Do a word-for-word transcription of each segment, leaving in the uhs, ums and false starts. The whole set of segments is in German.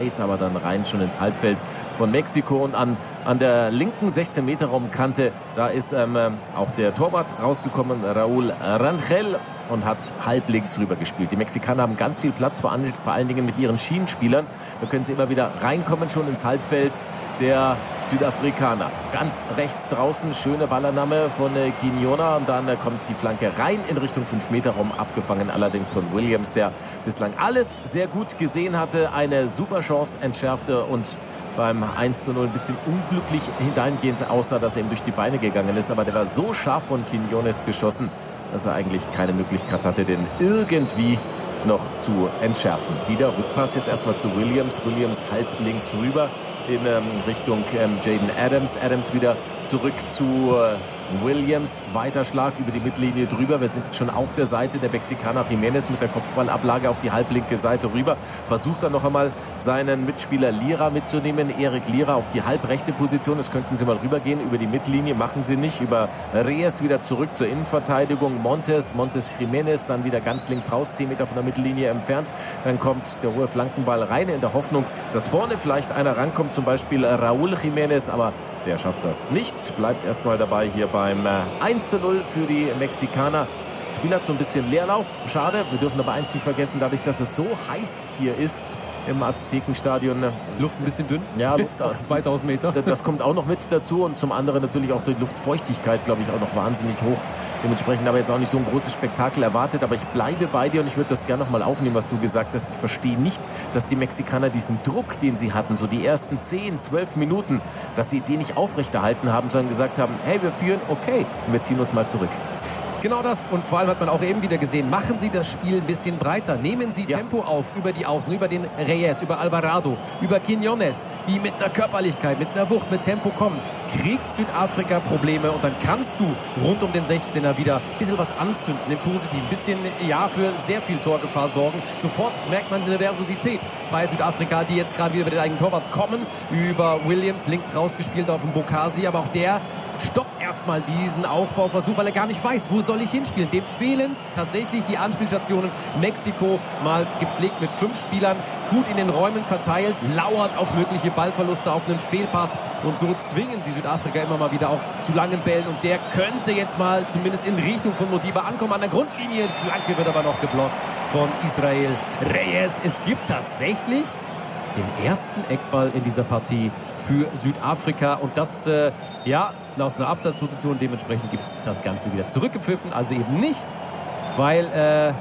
weit, aber dann rein schon ins Halbfeld von Mexiko. Und an, an der linken sechzehn Meter Raumkante, da ist ähm, auch der Torwart rausgekommen, Raúl Rangel, und hat halb links rüber gespielt. Die Mexikaner haben ganz viel Platz, vor allen, vor allen Dingen mit ihren Schienenspielern. Da können sie immer wieder reinkommen, schon ins Halbfeld der Südafrikaner. Ganz rechts draußen, schöne Ballannahme von äh, Quiñona, und dann äh, kommt die Flanke rein in Richtung fünf Meter Raum, abgefangen allerdings von Williams, der bislang alles sehr gut gesehen hatte, eine super Chance entschärfte und beim eins zu null ein bisschen unglücklich dahingehend aussah, dass er ihm durch die Beine gegangen ist. Aber der war so scharf von Quiñones geschossen, dass er eigentlich keine Möglichkeit hatte, den irgendwie noch zu entschärfen. Wieder Rückpass jetzt erstmal zu Williams. Williams halb links rüber in ähm, Richtung ähm, Jaden Adams. Adams wieder zurück zu äh, Williams. Weiter Schlag über die Mittellinie drüber. Wir sind schon auf der Seite der Mexikaner. Jiménez mit der Kopfballablage auf die halblinke Seite rüber. Versucht dann noch einmal seinen Mitspieler Lira mitzunehmen. Erik Lira auf die halbrechte Position. Das könnten sie mal rübergehen über die Mittellinie. Machen sie nicht. Über Reyes wieder zurück zur Innenverteidigung. Montes, Montes Jiménez dann wieder ganz links raus. zehn Meter von der Mittellinie entfernt. Dann kommt der hohe Flankenball rein in der Hoffnung, dass vorne vielleicht einer rankommt. Zum Beispiel Raúl Jiménez. Aber der schafft das nicht. Bleibt erstmal dabei hier bei beim eins zu null für die Mexikaner. Spiel hat so ein bisschen Leerlauf. Schade. Wir dürfen aber eins nicht vergessen, dadurch, dass es so heiß hier ist im Aztekenstadion. Luft ein bisschen dünn. Ja, Luft auf zweitausend Meter. Das kommt auch noch mit dazu, und zum anderen natürlich auch die Luftfeuchtigkeit, glaube ich, auch noch wahnsinnig hoch. Dementsprechend habe ich jetzt auch nicht so ein großes Spektakel erwartet, aber ich bleibe bei dir und ich würde das gerne noch mal aufnehmen, was du gesagt hast. Ich verstehe nicht, dass die Mexikaner diesen Druck, den sie hatten, so die ersten zehn, zwölf Minuten, dass sie den nicht aufrechterhalten haben, sondern gesagt haben, hey, wir führen, okay, und wir ziehen uns mal zurück. Genau das, und vor allem hat man auch eben wieder gesehen, machen Sie das Spiel ein bisschen breiter. Nehmen Sie ja. Tempo auf über die Außen, über den Reyes, über Alvarado, über Quiñones, die mit einer Körperlichkeit, mit einer Wucht, mit Tempo kommen. Kriegt Südafrika Probleme, und dann kannst du rund um den sechzehner wieder ein bisschen was anzünden, im Positiven, ein bisschen, ja, für sehr viel Torgefahr sorgen. Sofort merkt man eine Nervosität bei Südafrika, die jetzt gerade wieder über den eigenen Torwart kommen, über Williams, links rausgespielt auf den Bokasi, aber auch der stoppt erstmal diesen Aufbauversuch, weil er gar nicht weiß, wo soll ich hinspielen. Dem fehlen tatsächlich die Anspielstationen. Mexiko mal gepflegt mit fünf Spielern, gut in den Räumen verteilt, lauert auf mögliche Ballverluste, auf einen Fehlpass, und so zwingen sie Südafrika immer mal wieder auch zu langen Bällen, und der könnte jetzt mal zumindest in Richtung von Modiba ankommen. An der Grundlinie, Flanke wird aber noch geblockt von Israel Reyes. Es gibt tatsächlich den ersten Eckball in dieser Partie für Südafrika, und das, äh, ja, aus einer Abseitsposition, dementsprechend gibt es das Ganze wieder zurückgepfiffen, also eben nicht, weil äh,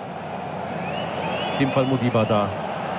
in dem Fall Modiba da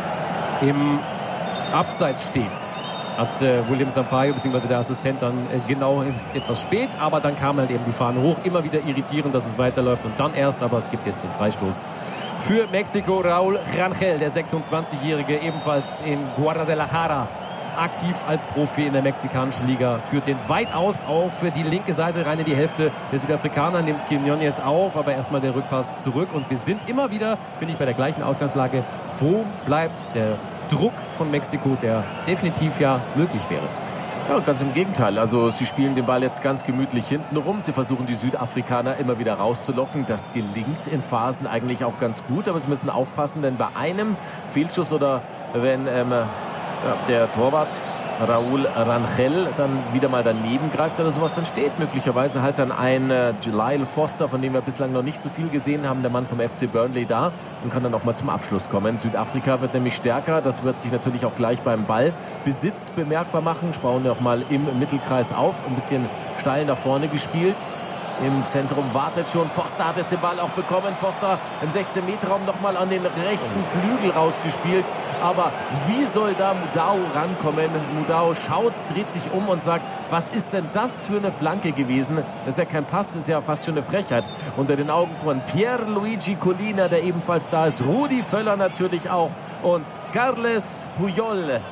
im Abseits steht. Hat äh, William Sampaio bzw. der Assistent dann äh, genau in, etwas spät, aber dann kam halt eben die Fahne hoch. Immer wieder irritierend, dass es weiterläuft, und dann erst, aber es gibt jetzt den Freistoß für Mexiko. Raúl Rangel, der sechsundzwanzigjährige, ebenfalls in Guadalajara aktiv als Profi in der mexikanischen Liga, führt den weit aus auf die linke Seite, rein in die Hälfte der Südafrikaner, nimmt Quiñones auf, aber erstmal der Rückpass zurück, und wir sind immer wieder, finde ich, bei der gleichen Ausgangslage. Wo bleibt der Druck von Mexiko, der definitiv ja möglich wäre? Ja, ganz im Gegenteil. Also sie spielen den Ball jetzt ganz gemütlich hinten rum. Sie versuchen, die Südafrikaner immer wieder rauszulocken. Das gelingt in Phasen eigentlich auch ganz gut, aber sie müssen aufpassen, denn bei einem Fehlschuss oder wenn ähm, ja, der Torwart Raúl Rangel dann wieder mal daneben greift oder sowas, dann steht möglicherweise halt dann ein äh, Lyle Foster, von dem wir bislang noch nicht so viel gesehen haben, der Mann vom F C Burnley, da, und kann dann auch mal zum Abschluss kommen. Südafrika wird nämlich stärker, das wird sich natürlich auch gleich beim Ballbesitz bemerkbar machen. Spauen auch mal im Mittelkreis auf, ein bisschen steil nach vorne gespielt. Im Zentrum wartet schon. Foster hat jetzt den Ball auch bekommen. Foster im sechzehn Meter Raum nochmal an den rechten Flügel rausgespielt. Aber wie soll da Mudau rankommen? Mudau schaut, dreht sich um und sagt, was ist denn das für eine Flanke gewesen? Das ist ja kein Pass, das ist ja fast schon eine Frechheit. Unter den Augen von Pierluigi Collina, der ebenfalls da ist. Rudi Völler natürlich auch. Und Carles Puyol,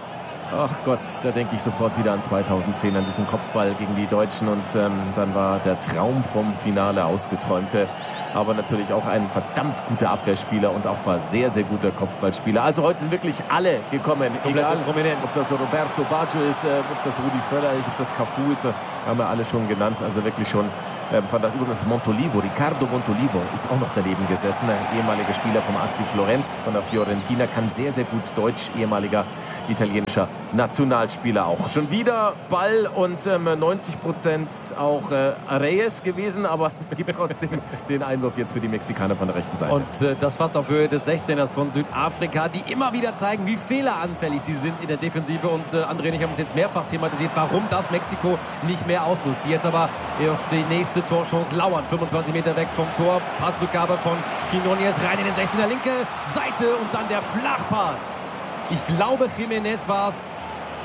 Ach Gott, da denke ich sofort wieder an zweitausendzehn, an diesen Kopfball gegen die Deutschen. Und ähm, dann war der Traum vom Finale ausgeträumte. Aber natürlich auch ein verdammt guter Abwehrspieler und auch war sehr, sehr guter Kopfballspieler. Also heute sind wirklich alle gekommen. Komplette Egal, Prominenz. ob das Roberto Baggio ist, äh, ob das Rudi Völler ist, ob das Cafu ist, äh, haben wir alle schon genannt. Also wirklich schon, äh, fand das übrigens Montolivo, Riccardo Montolivo ist auch noch daneben gesessen. Ein ehemaliger Spieler vom A C Florenz, von der Fiorentina, kann sehr, sehr gut Deutsch, ehemaliger italienischer Nationalspieler auch. Schon wieder Ball und ähm, neunzig Prozent auch äh, Reyes gewesen, aber es gibt trotzdem den Einwurf jetzt für die Mexikaner von der rechten Seite. Und äh, das fast auf Höhe des sechzehners von Südafrika, die immer wieder zeigen, wie fehleranfällig sie sind in der Defensive. Und äh, André und ich haben es jetzt mehrfach thematisiert, warum das Mexiko nicht mehr ausnutzt. Die jetzt aber auf die nächste Torchance lauern. fünfundzwanzig Meter weg vom Tor. Passrückgabe von Quinones rein in den sechzehner, linke Seite und dann der Flachpass. Ich glaube, Jiménez war es.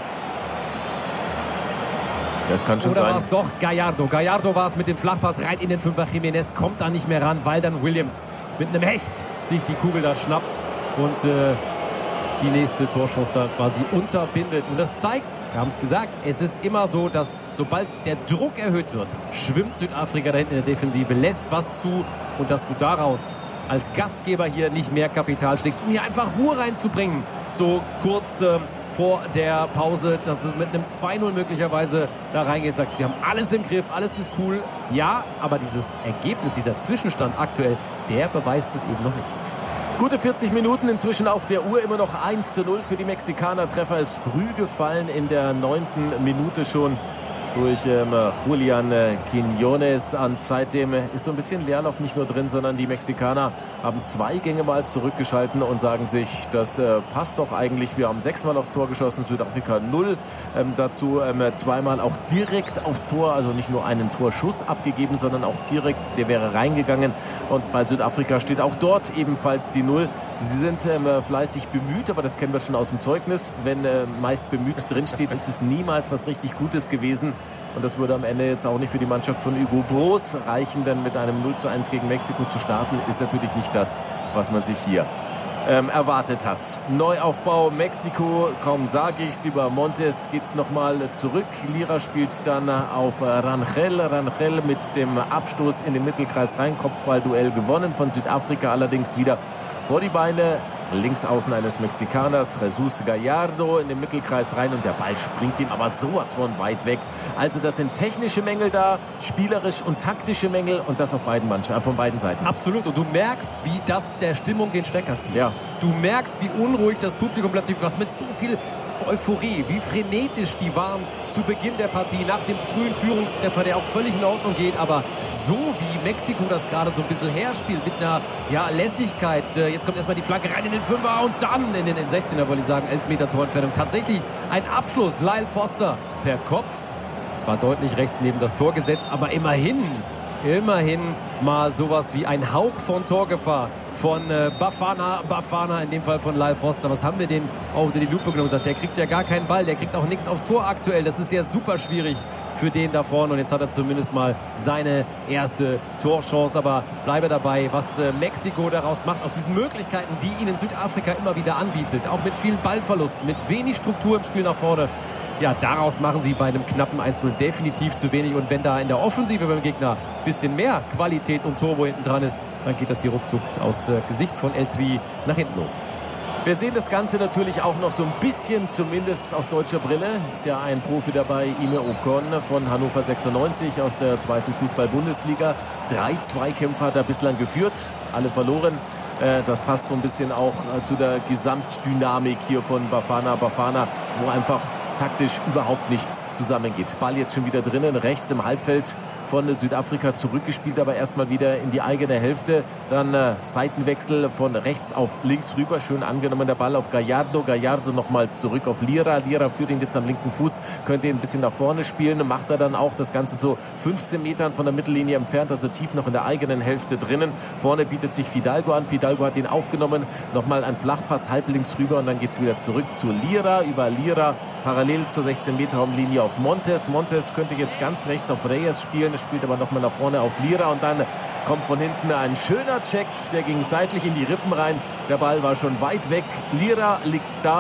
Das kann schon Oder sein. war es doch Gallardo? Gallardo war es mit dem Flachpass rein in den Fünfer. Jiménez kommt da nicht mehr ran, weil dann Williams mit einem Hecht sich die Kugel da schnappt und äh, die nächste Torchance da quasi unterbindet. Und das zeigt, wir haben es gesagt, es ist immer so, dass sobald der Druck erhöht wird, schwimmt Südafrika da hinten in der Defensive, lässt was zu und dass du daraus als Gastgeber hier nicht mehr Kapital schlägst, um hier einfach Ruhe reinzubringen. So kurz äh, vor der Pause, dass du mit einem zwei null möglicherweise da reingehst, sagst, wir haben alles im Griff, alles ist cool. Ja, aber dieses Ergebnis, dieser Zwischenstand aktuell, der beweist es eben noch nicht. Gute vierzig Minuten inzwischen auf der Uhr, immer noch eins zu null für die Mexikaner. Treffer ist früh gefallen in der neunten Minute schon durch ähm, Julian äh, Quinones. Und seitdem äh, ist so ein bisschen Leerlauf nicht nur drin, sondern die Mexikaner haben zwei Gänge mal zurückgeschalten und sagen sich, das äh, passt doch eigentlich. Wir haben sechsmal aufs Tor geschossen, Südafrika null. Ähm, dazu ähm, zweimal auch direkt aufs Tor, also nicht nur einen Torschuss abgegeben, sondern auch direkt, der wäre reingegangen. Und bei Südafrika steht auch dort ebenfalls die Null. Sie sind ähm, fleißig bemüht, aber das kennen wir schon aus dem Zeugnis. Wenn äh, meist bemüht drinsteht, ist es niemals was richtig Gutes gewesen. Und das würde am Ende jetzt auch nicht für die Mannschaft von Hugo Broos reichen, denn mit einem null zu eins gegen Mexiko zu starten, ist natürlich nicht das, was man sich hier ähm, erwartet hat. Neuaufbau Mexiko, kaum sage ich's, über Montes geht's nochmal zurück. Lira spielt dann auf Rangel. Rangel mit dem Abstoß in den Mittelkreis rein. Kopfballduell gewonnen von Südafrika, allerdings wieder vor die Beine. Links außen eines Mexikaners, Jesus Gallardo in den Mittelkreis rein und der Ball springt ihm aber sowas von weit weg. Also das sind technische Mängel da, spielerisch und taktische Mängel und das auf beiden Mannschaften, von beiden Seiten. Absolut, und du merkst, wie das der Stimmung den Stecker zieht. Ja. Du merkst, wie unruhig das Publikum plötzlich, was mit so viel Euphorie, wie frenetisch die waren zu Beginn der Partie, nach dem frühen Führungstreffer, der auch völlig in Ordnung geht, aber so wie Mexiko das gerade so ein bisschen herspielt, mit einer ja, Lässigkeit, jetzt kommt erstmal die Flanke rein in den Fünfer und dann in den sechzehner, wollte ich sagen, Elfmeter Torentfernung. Tatsächlich ein Abschluss, Lyle Foster per Kopf, zwar deutlich rechts neben das Tor gesetzt, aber immerhin, immerhin mal sowas wie ein Hauch von Torgefahr von äh, Bafana, Bafana, in dem Fall von Lyle Foster. Was haben wir den auch unter die Lupe genommen und gesagt, der kriegt ja gar keinen Ball, der kriegt auch nichts aufs Tor aktuell. Das ist ja super schwierig für den da vorne und jetzt hat er zumindest mal seine erste Torchance. Aber bleibe dabei, was äh, Mexiko daraus macht, aus diesen Möglichkeiten, die ihnen Südafrika immer wieder anbietet, auch mit vielen Ballverlusten, mit wenig Struktur im Spiel nach vorne. Ja, daraus machen sie bei einem knappen eins zu null definitiv zu wenig. Und wenn da in der Offensive beim Gegner ein bisschen mehr Qualität und Turbo hinten dran ist, dann geht das hier ruckzuck aus äh, Gesicht von El-Tri nach hinten los. Wir sehen das Ganze natürlich auch noch so ein bisschen, zumindest aus deutscher Brille. Ist ja ein Profi dabei, Ime Ocon von Hannover sechsundneunzig aus der zweiten Fußball-Bundesliga. Drei Zweikämpfe hat er bislang geführt, alle verloren. Das passt so ein bisschen auch zu der Gesamtdynamik hier von Bafana Bafana, wo einfach taktisch überhaupt nichts zusammengeht. Ball jetzt schon wieder drinnen, rechts im Halbfeld von Südafrika zurückgespielt, aber erstmal wieder in die eigene Hälfte. Dann äh, Seitenwechsel von rechts auf links rüber, schön angenommen der Ball auf Gallardo. Gallardo nochmal zurück auf Lira. Lira führt ihn jetzt am linken Fuß, könnte ihn ein bisschen nach vorne spielen, macht er dann auch das Ganze so fünfzehn Metern von der Mittellinie entfernt, also tief noch in der eigenen Hälfte drinnen. Vorne bietet sich Fidalgo an, Fidalgo hat ihn aufgenommen, nochmal ein Flachpass halb links rüber und dann geht es wieder zurück zu Lira, über Lira, parallel zur sechzehn Meter Raumlinie auf Montes. Montes könnte jetzt ganz rechts auf Reyes spielen, spielt aber nochmal nach vorne auf Lira und dann kommt von hinten ein schöner Check, der ging seitlich in die Rippen rein. Der Ball war schon weit weg. Lira liegt da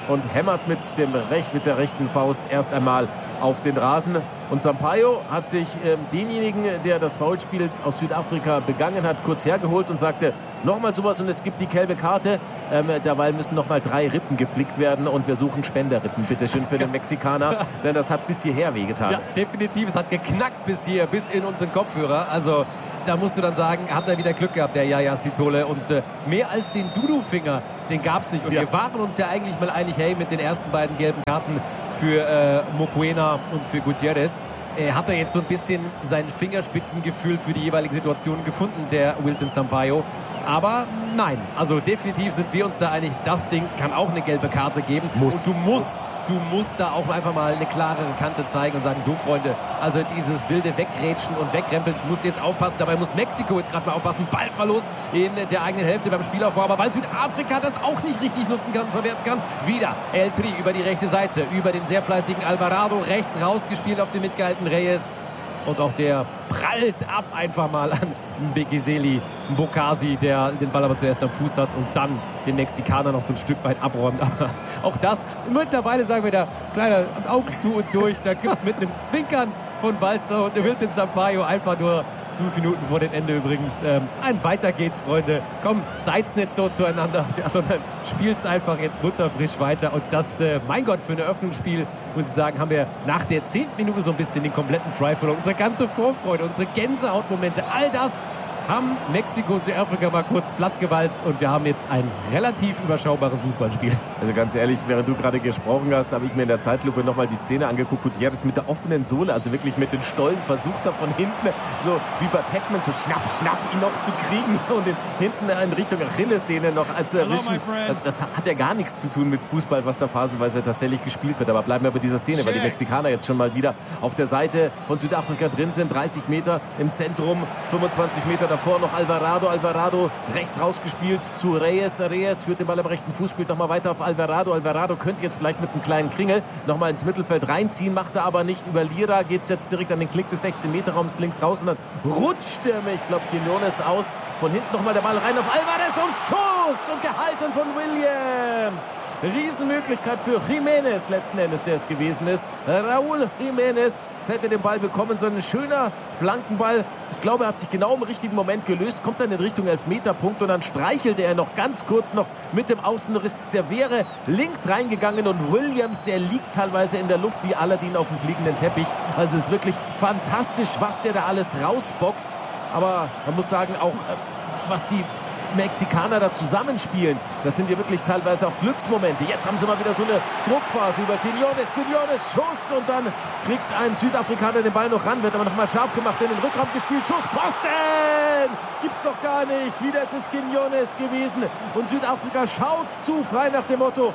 und hämmert mit, dem Recht, mit der rechten Faust erst einmal auf den Rasen. Und Sampaio hat sich ähm, denjenigen, der das Foulspiel aus Südafrika begangen hat, kurz hergeholt und sagte, nochmal sowas und es gibt die gelbe Karte. Ähm, derweil müssen nochmal drei Rippen geflickt werden und wir suchen Spenderrippen, bitteschön, für den Mexikaner, denn das hat bis hierher wehgetan. Ja, definitiv. Es hat geknackt bis hier, bis in unseren Kopfhörer. Also da musst du dann sagen, hat er wieder Glück gehabt, der Yaya Sithole. Und äh, mehr als den Dudu-Finger, den gab es nicht. Und ja. wir waren uns ja eigentlich mal einig, hey, mit den ersten beiden gelben Karten für äh, Mokoena und für Gutierrez äh, hat er jetzt so ein bisschen sein Fingerspitzengefühl für die jeweilige Situation gefunden, der Wilton Sampaio. Aber nein, also definitiv sind wir uns da einig, das Ding kann auch eine gelbe Karte geben. Muss. Und du musst, du musst da auch einfach mal eine klarere Kante zeigen und sagen, so Freunde, also dieses wilde Wegrätschen und Wegrempeln, musst jetzt aufpassen. Dabei muss Mexiko jetzt gerade mal aufpassen. Ballverlust in der eigenen Hälfte beim Spielaufbau. Aber weil Südafrika das auch nicht richtig nutzen kann und verwerten kann, wieder El Tri über die rechte Seite, über den sehr fleißigen Alvarado, rechts rausgespielt auf den mitgehaltenen Reyes. Und auch der prallt ab einfach mal an Bekiseli Mbokasi, der den Ball aber zuerst am Fuß hat und dann den Mexikaner noch so ein Stück weit abräumt. Aber auch das, mittlerweile sagen wir da, kleiner Augen zu und durch, da gibt es mit einem Zwinkern von Walter und Wilton Sampaio einfach nur fünf Minuten vor dem Ende übrigens. Ähm, ein weiter geht's, Freunde. Komm, seid's nicht so zueinander, ja. sondern spielt's einfach jetzt butterfrisch weiter. Und das, äh, mein Gott, für ein Eröffnungsspiel, muss ich sagen, haben wir nach der zehnten Minute so ein bisschen den kompletten Drive verloren. Unsere ganze Vorfreude, unsere Gänsehautmomente, all das haben Mexiko und Südafrika mal kurz plattgewalzt und wir haben jetzt ein relativ überschaubares Fußballspiel. Also ganz ehrlich, während du gerade gesprochen hast, habe ich mir in der Zeitlupe nochmal die Szene angeguckt. Gutierrez mit der offenen Sohle, also wirklich mit den Stollen, versucht er von hinten, so wie bei Pac-Man, so schnapp, schnapp, ihn noch zu kriegen und ihn hinten in Richtung Achillessehne noch zu erwischen. Also das hat ja gar nichts zu tun mit Fußball, was da phasenweise tatsächlich gespielt wird. Aber bleiben wir bei dieser Szene, weil die Mexikaner jetzt schon mal wieder auf der Seite von Südafrika drin sind. dreißig Meter im Zentrum, fünfundzwanzig Meter davor noch Alvarado. Alvarado rechts rausgespielt zu Reyes. Reyes führt den Ball am rechten Fuß, spielt nochmal weiter auf Alvarado. Alvarado könnte jetzt vielleicht mit einem kleinen Kringel nochmal ins Mittelfeld reinziehen, macht er aber nicht. Über Lira geht es jetzt direkt an den Klick des sechzehn Meter Raums links raus und dann rutscht er, ich glaube, Quiñones aus. Von hinten nochmal der Ball rein auf Alvarez und Schuss und gehalten von Williams. Riesenmöglichkeit für Jiménez letzten Endes, der es gewesen ist. Raúl Jiménez hätte den Ball bekommen, so ein schöner Flankenball. Ich glaube, er hat sich genau im richtigen Moment gelöst, kommt dann in Richtung Elfmeterpunkt und dann streichelte er noch ganz kurz noch mit dem Außenriss. Der wäre links reingegangen und Williams, der liegt teilweise in der Luft wie Aladdin auf dem fliegenden Teppich. Also es ist wirklich fantastisch, was der da alles rausboxt. Aber man muss sagen, auch was die Mexikaner da zusammenspielen, das sind ja wirklich teilweise auch Glücksmomente. Jetzt haben sie mal wieder so eine Druckphase über Quiñones, Quiñones, Schuss und dann kriegt ein Südafrikaner den Ball noch ran, wird aber noch mal scharf gemacht, in den Rückraum gespielt, Schuss, Posten! Gibt's doch gar nicht. Wieder ist es Quiñones gewesen und Südafrika schaut zu, frei nach dem Motto,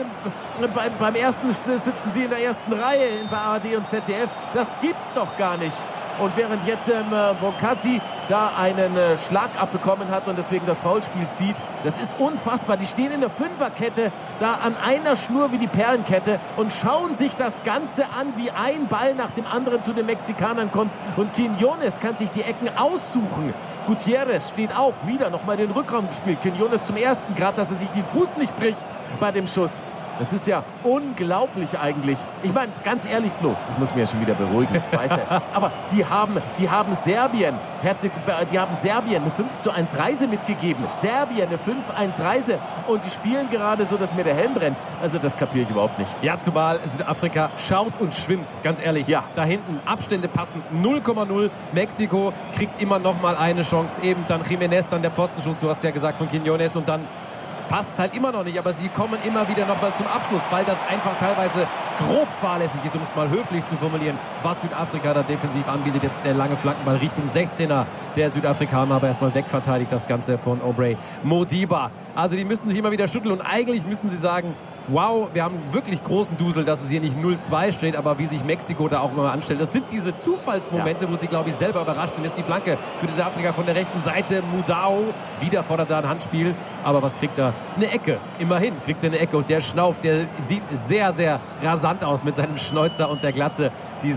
äh, beim, beim ersten sitzen sie in der ersten Reihe bei A R D und Z D F. Das gibt's doch gar nicht. Und während jetzt ähm, Mbokasi da einen äh, Schlag abbekommen hat und deswegen das Foulspiel zieht, das ist unfassbar. Die stehen in der Fünferkette, da an einer Schnur wie die Perlenkette und schauen sich das Ganze an, wie ein Ball nach dem anderen zu den Mexikanern kommt. Und Quiñones kann sich die Ecken aussuchen. Gutierrez steht auf, wieder nochmal den Rückraum gespielt. Quiñones zum ersten, gerade dass er sich den Fuß nicht bricht bei dem Schuss. Das ist ja unglaublich eigentlich. Ich meine, ganz ehrlich, Flo, ich muss mich ja schon wieder beruhigen, ich weiß ja. Aber die haben, die haben Serbien, Herzeg, die haben Serbien eine fünf zu eins Reise mitgegeben. Serbien eine fünf eins Reise. Und die spielen gerade so, dass mir der Helm brennt. Also das kapiere ich überhaupt nicht. Ja, zumal Südafrika schaut und schwimmt, ganz ehrlich. Ja. Da hinten Abstände passen null Komma null. Mexiko kriegt immer noch mal eine Chance. Eben dann Jiménez, dann der Pfostenschuss, du hast ja gesagt, von Quiñones und dann passt es halt immer noch nicht, aber sie kommen immer wieder noch mal zum Abschluss, weil das einfach teilweise grob fahrlässig ist, um es mal höflich zu formulieren, was Südafrika da defensiv anbietet. Jetzt der lange Flankenball Richtung sechzehner der Südafrikaner, aber erstmal wegverteidigt das Ganze von Aubrey Modiba. Also die müssen sich immer wieder schütteln und eigentlich müssen sie sagen, wow, wir haben wirklich großen Dusel, dass es hier nicht null zwei steht, aber wie sich Mexiko da auch immer anstellt. Das sind diese Zufallsmomente, ja, wo sie, glaube ich, selber überrascht sind. Jetzt die Flanke für Südafrika von der rechten Seite. Mudau, wieder fordert da ein Handspiel. Aber was kriegt er? Eine Ecke. Immerhin kriegt er eine Ecke. Und der Schnauf, der sieht sehr, sehr rasant aus mit seinem Schnäuzer und der Glatze. Dieser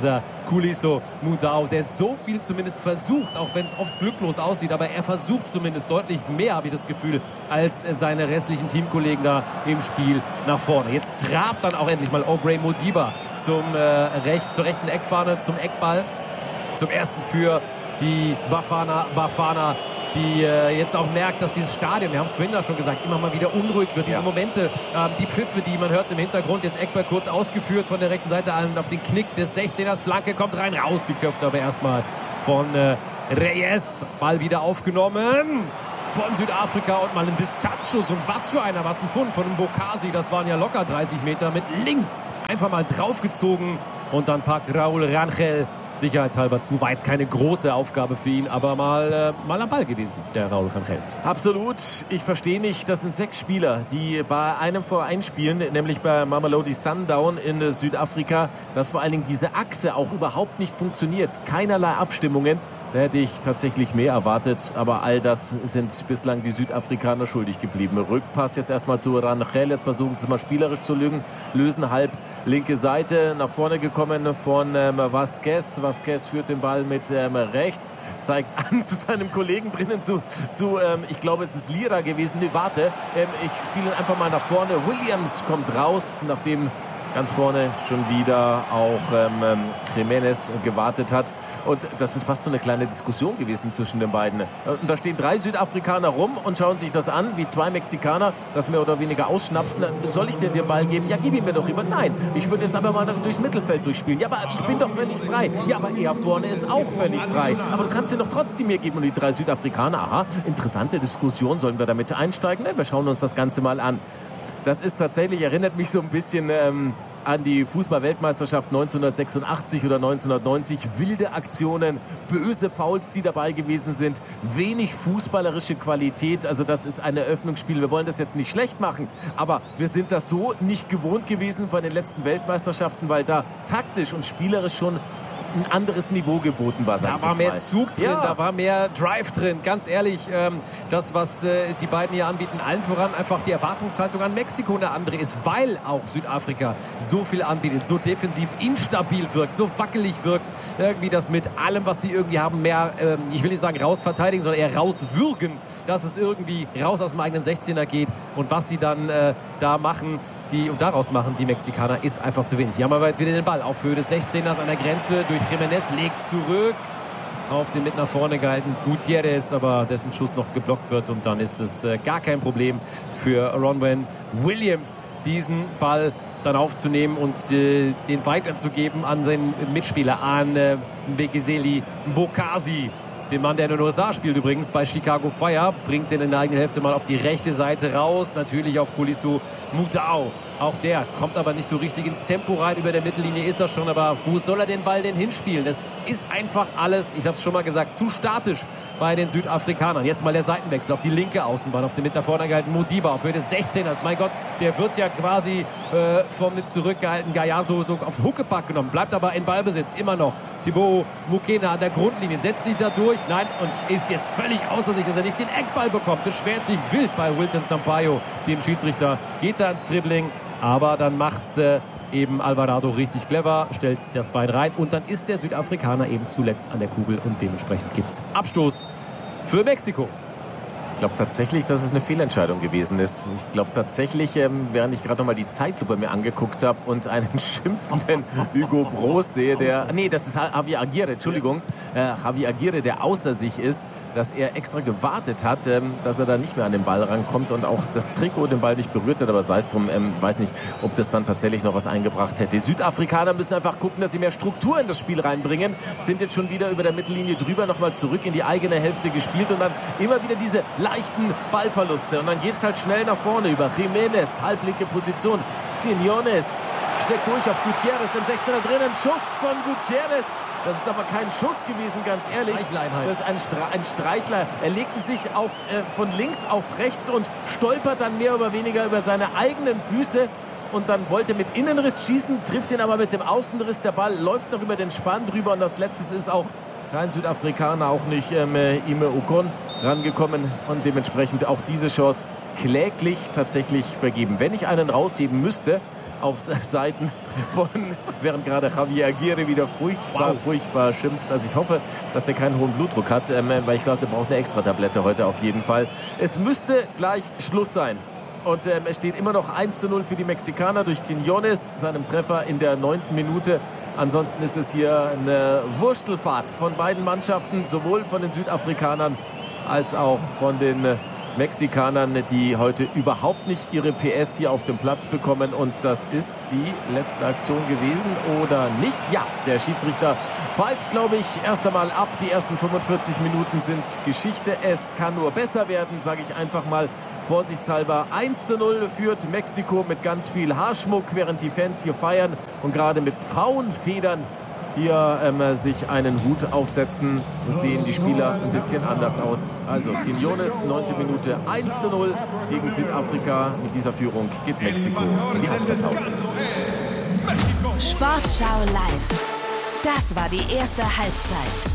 Kuliso Mudau, der so viel zumindest versucht, auch wenn es oft glücklos aussieht, aber er versucht zumindest deutlich mehr, habe ich das Gefühl, als seine restlichen Teamkollegen da im Spiel nach vorne. Jetzt trabt dann auch endlich mal Aubrey Modiba zum, äh, recht, zur rechten Eckfahne, zum Eckball, zum ersten für die Bafana Bafana, die äh, jetzt auch merkt, dass dieses Stadion, wir haben es vorhin da schon gesagt, immer mal wieder unruhig wird. Diese ja. Momente, äh, die Pfiffe, die man hört im Hintergrund, jetzt Eckball kurz ausgeführt von der rechten Seite an auf den Knick des sechzehners, Flanke kommt rein, rausgeköpft, aber erstmal von äh, Reyes, Ball wieder aufgenommen von Südafrika und mal ein Distanzschuss. Und was für einer, was ein Fund von Mbokasi, das waren ja locker dreißig Meter, mit links einfach mal draufgezogen und dann packt Raúl Rangel sicherheitshalber zu. War jetzt keine große Aufgabe für ihn, aber mal, äh, mal am Ball gewesen, der Raúl Rangel. Absolut. Ich verstehe nicht, das sind sechs Spieler, die bei einem Verein spielen, nämlich bei Mamelodi Sundown in Südafrika, dass vor allen Dingen diese Achse auch überhaupt nicht funktioniert. Keinerlei Abstimmungen. Da hätte ich tatsächlich mehr erwartet, aber all das sind bislang die Südafrikaner schuldig geblieben. Rückpass jetzt erstmal zu Rangel, jetzt versuchen sie es mal spielerisch zu lösen, halb linke Seite, nach vorne gekommen von ähm, Vasquez. Vasquez führt den Ball mit ähm, rechts, zeigt an zu seinem Kollegen drinnen, zu, zu ähm, ich glaube es ist Lira gewesen, nee warte, ähm, ich spiele ihn einfach mal nach vorne. Williams kommt raus, nachdem ganz vorne schon wieder auch ähm, Jiménez gewartet hat. Und das ist fast so eine kleine Diskussion gewesen zwischen den beiden. Und da stehen drei Südafrikaner rum und schauen sich das an, wie zwei Mexikaner, das mehr oder weniger ausschnapsen. Soll ich dir den Ball geben? Ja, gib ihn mir doch rüber. Nein, ich würde jetzt aber mal durchs Mittelfeld durchspielen. Ja, aber ich bin doch völlig frei. Ja, aber er vorne ist auch völlig frei. Aber du kannst ihn doch trotzdem mir geben. Und die drei Südafrikaner, aha, interessante Diskussion. Sollen wir damit einsteigen? Wir schauen uns das Ganze mal an. Das ist tatsächlich, erinnert mich so ein bisschen ähm, an die Fußball-Weltmeisterschaft neunzehnhundertsechsundachtzig oder neunzehnhundertneunzig. Wilde Aktionen, böse Fouls, die dabei gewesen sind, wenig fußballerische Qualität. Also das ist ein Eröffnungsspiel. Wir wollen das jetzt nicht schlecht machen, aber wir sind das so nicht gewohnt gewesen von den letzten Weltmeisterschaften, weil da taktisch und spielerisch schon ein anderes Niveau geboten war. Da war mehr Zug drin, ja. Da war mehr Drive drin. Ganz ehrlich, ähm, das, was äh, die beiden hier anbieten, allen voran einfach die Erwartungshaltung an Mexiko eine andere ist, weil auch Südafrika so viel anbietet, so defensiv instabil wirkt, so wackelig wirkt, irgendwie das mit allem, was sie irgendwie haben, mehr, ähm, ich will nicht sagen rausverteidigen, sondern eher rauswürgen, dass es irgendwie raus aus dem eigenen sechzehner geht. Und was sie dann äh, da machen, die und daraus machen, die Mexikaner, ist einfach zu wenig. Die haben aber jetzt wieder den Ball auf Höhe des sechzehners an der Grenze durch Jiménez, legt zurück auf den mit nach vorne gehalten Gutierrez, aber dessen Schuss noch geblockt wird und dann ist es äh, gar kein Problem für Ronwen Williams, diesen Ball dann aufzunehmen und äh, den weiterzugeben an seinen Mitspieler, an äh, Mbekiseli Mbokasi. Den Mann, der in den U S A spielt übrigens bei Chicago Fire, bringt den in der eigenen Hälfte mal auf die rechte Seite raus. Natürlich auf Kuliso Mudau. Auch der kommt aber nicht so richtig ins Tempo rein. Über der Mittellinie ist er schon, aber wo soll er den Ball denn hinspielen? Das ist einfach alles, ich habe es schon mal gesagt, zu statisch bei den Südafrikanern. Jetzt mal der Seitenwechsel auf die linke Außenbahn, auf den mit nach vorne gehaltenen Modiba, auf Höhe des sechzehners. Mein Gott, der wird ja quasi äh, vom mit zurückgehaltenen Gallardo so auf Huckepack genommen, bleibt aber in Ballbesitz, immer noch. Thibaut Mukena an der Grundlinie, setzt sich da durch. Nein, und ist jetzt völlig außer sich, dass er nicht den Eckball bekommt. Beschwert sich wild bei Wilton Sampaio, dem Schiedsrichter. Geht da ins Dribbling. Aber dann macht's äh, eben Alvarado richtig clever, stellt das Bein rein und dann ist der Südafrikaner eben zuletzt an der Kugel und dementsprechend gibt's Abstoß für Mexiko. Ich glaube tatsächlich, dass es eine Fehlentscheidung gewesen ist. Ich glaube tatsächlich, ähm, während ich gerade noch mal die Zeitlupe mir angeguckt habe und einen schimpfenden Hugo Broos sehe, der, nee, das ist Javi Aguirre, Entschuldigung, äh, Javi Aguirre, der außer sich ist, dass er extra gewartet hat, ähm, dass er da nicht mehr an den Ball rankommt und auch das Trikot den Ball nicht berührt hat, aber sei es drum, ähm, weiß nicht, ob das dann tatsächlich noch was eingebracht hätte. Die Südafrikaner müssen einfach gucken, dass sie mehr Struktur in das Spiel reinbringen, sind jetzt schon wieder über der Mittellinie drüber, nochmal zurück in die eigene Hälfte gespielt und dann immer wieder diese leichten Ballverluste. Und dann geht es halt schnell nach vorne über Jiménez, halblinke Position. Quiñones steckt durch auf Gutierrez im sechzehner drinnen. Schuss von Gutierrez. Das ist aber kein Schuss gewesen, ganz ehrlich. Das ist ein, Stra- ein Streichler. Er legt sich auf, äh, von links auf rechts und stolpert dann mehr oder weniger über seine eigenen Füße. Und dann wollte mit Innenriss schießen, trifft ihn aber mit dem Außenriss. Der Ball läuft noch über den Spann drüber. Und das Letzte ist auch kein Südafrikaner, auch nicht ähm, Ime Okon rangekommen und dementsprechend auch diese Chance kläglich tatsächlich vergeben. Wenn ich einen rausheben müsste auf Seiten von, während gerade Javier Aguirre wieder furchtbar, wow. furchtbar schimpft. Also ich hoffe, dass er keinen hohen Blutdruck hat, ähm, weil ich glaube, der braucht eine Extra-Tablette heute auf jeden Fall. Es müsste gleich Schluss sein. Und ähm, es steht immer noch eins zu null für die Mexikaner durch Quiñones, seinem Treffer in der neunten Minute. Ansonsten ist es hier eine Wurstelfahrt von beiden Mannschaften, sowohl von den Südafrikanern als auch von den Mexikanern, die heute überhaupt nicht ihre P S hier auf dem Platz bekommen. Und das ist die letzte Aktion gewesen, oder nicht? Ja, der Schiedsrichter pfeift, glaube ich, erst einmal ab. Die ersten fünfundvierzig Minuten sind Geschichte. Es kann nur besser werden, sage ich einfach mal vorsichtshalber. eins zu null führt Mexiko mit ganz viel Haarschmuck, während die Fans hier feiern und gerade mit Pfauenfedern hier ähm, sich einen Hut aufsetzen. Das sehen die Spieler ein bisschen anders aus. Also Quiñones, neunte Minute, eins zu null gegen Südafrika. Mit dieser Führung geht Mexiko in die Halbzeitpause. Sportschau live. Das war die erste Halbzeit.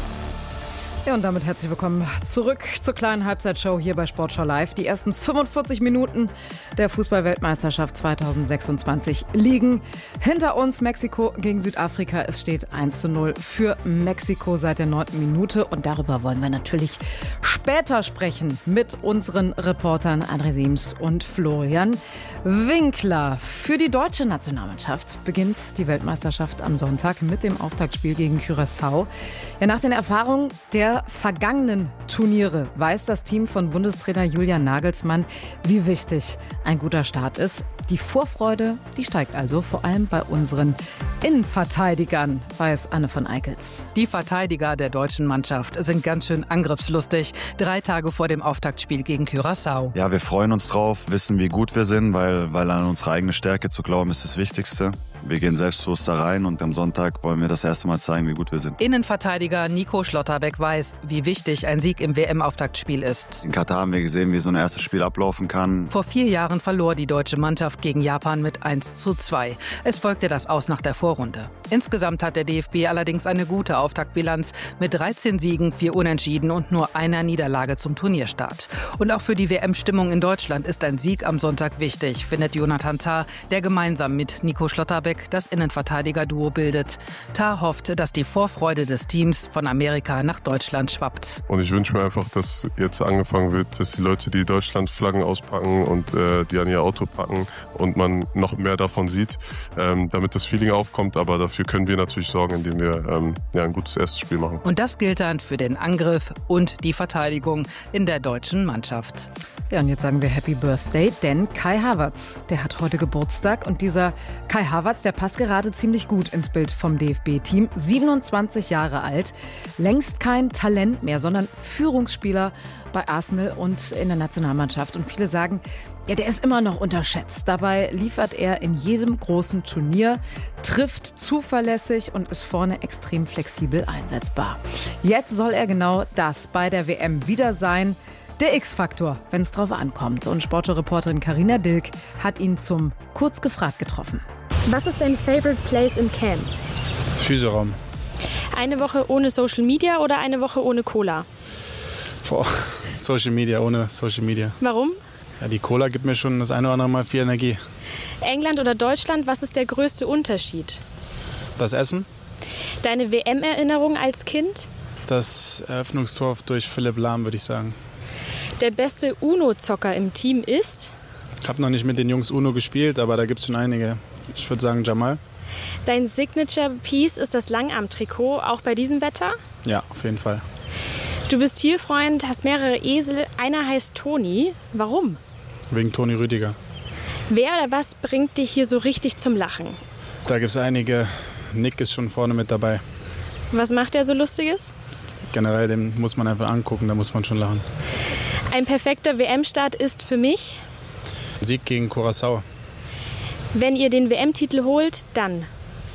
Ja, und damit herzlich willkommen zurück zur kleinen Halbzeitshow hier bei Sportschau Live. Die ersten fünfundvierzig Minuten der Fußball-Weltmeisterschaft zweitausendsechsundzwanzig liegen hinter uns. Mexiko gegen Südafrika. Es steht eins zu null für Mexiko seit der neunten Minute. Und darüber wollen wir natürlich später sprechen mit unseren Reportern André Siems und Florian Winkler. Für die deutsche Nationalmannschaft beginnt die Weltmeisterschaft am Sonntag mit dem Auftaktspiel gegen Curaçao. Ja, nach den Erfahrungen der vergangenen Turniere weiß das Team von Bundestrainer Julian Nagelsmann, wie wichtig ein guter Start ist. Die Vorfreude, die steigt also vor allem bei unseren Innenverteidigern, weiß Anne von Eickels. Die Verteidiger der deutschen Mannschaft sind ganz schön angriffslustig, drei Tage vor dem Auftaktspiel gegen Curaçao. Ja, wir freuen uns drauf, wissen, wie gut wir sind, weil, weil an unsere eigene Stärke zu glauben ist das Wichtigste. Wir gehen selbstbewusst da rein und am Sonntag wollen wir das erste Mal zeigen, wie gut wir sind. Innenverteidiger Nico Schlotterbeck weiß, wie wichtig ein Sieg im W M-Auftaktspiel ist. In Katar haben wir gesehen, wie so ein erstes Spiel ablaufen kann. Vor vier Jahren verlor die deutsche Mannschaft gegen Japan mit eins zu zwei. Es folgte das Aus nach der Vorrunde. Insgesamt hat der D F B allerdings eine gute Auftaktbilanz mit dreizehn Siegen, vier Unentschieden und nur einer Niederlage zum Turnierstart. Und auch für die W M-Stimmung in Deutschland ist ein Sieg am Sonntag wichtig, findet Jonathan Tah, der gemeinsam mit Nico Schlotterbeck das Innenverteidiger-Duo bildet. Tah hofft, dass die Vorfreude des Teams von Amerika nach Deutschland schwappt. Und ich wünsche mir einfach, dass jetzt angefangen wird, dass die Leute die Deutschland-Flaggen auspacken und äh, die an ihr Auto packen und man noch mehr davon sieht, ähm, damit das Feeling aufkommt. Aber dafür können wir natürlich sorgen, indem wir ähm, ja, ein gutes erstes Spiel machen. Und das gilt dann für den Angriff und die Verteidigung in der deutschen Mannschaft. Ja, und jetzt sagen wir Happy Birthday, denn Kai Havertz, der hat heute Geburtstag. Und dieser Kai Havertz, der passt gerade ziemlich gut ins Bild vom D F B-Team. siebenundzwanzig Jahre alt, längst kein Talent mehr, sondern Führungsspieler bei Arsenal und in der Nationalmannschaft. Und viele sagen, ja, der ist immer noch unterschätzt. Dabei liefert er in jedem großen Turnier, trifft zuverlässig und ist vorne extrem flexibel einsetzbar. Jetzt soll er genau das bei der W M wieder sein. Der X-Faktor, wenn es drauf ankommt. Und Sportreporterin Carina Dilk hat ihn zum Kurz gefragt getroffen. Was ist dein Favorite Place im Camp? Physioraum. Eine Woche ohne Social Media oder eine Woche ohne Cola? Boah, Social Media, ohne Social Media. Warum? Ja, die Cola gibt mir schon das eine oder andere Mal viel Energie. England oder Deutschland, was ist der größte Unterschied? Das Essen. Deine W M-Erinnerung als Kind? Das Eröffnungstor durch Philipp Lahm, würde ich sagen. Der beste Uno-Zocker im Team ist? Ich habe noch nicht mit den Jungs Uno gespielt, aber da gibt es schon einige. Ich würde sagen Jamal. Dein Signature-Piece ist das Langarm-Trikot, auch bei diesem Wetter? Ja, auf jeden Fall. Du bist Tierfreund, hast mehrere Esel. Einer heißt Toni. Warum? Wegen Toni Rüdiger. Wer oder was bringt dich hier so richtig zum Lachen? Da gibt es einige. Nick ist schon vorne mit dabei. Was macht er so Lustiges? Generell, den muss man einfach angucken, da muss man schon lachen. Ein perfekter W M-Start ist für mich? Sieg gegen Curaçao. Wenn ihr den W M-Titel holt, dann?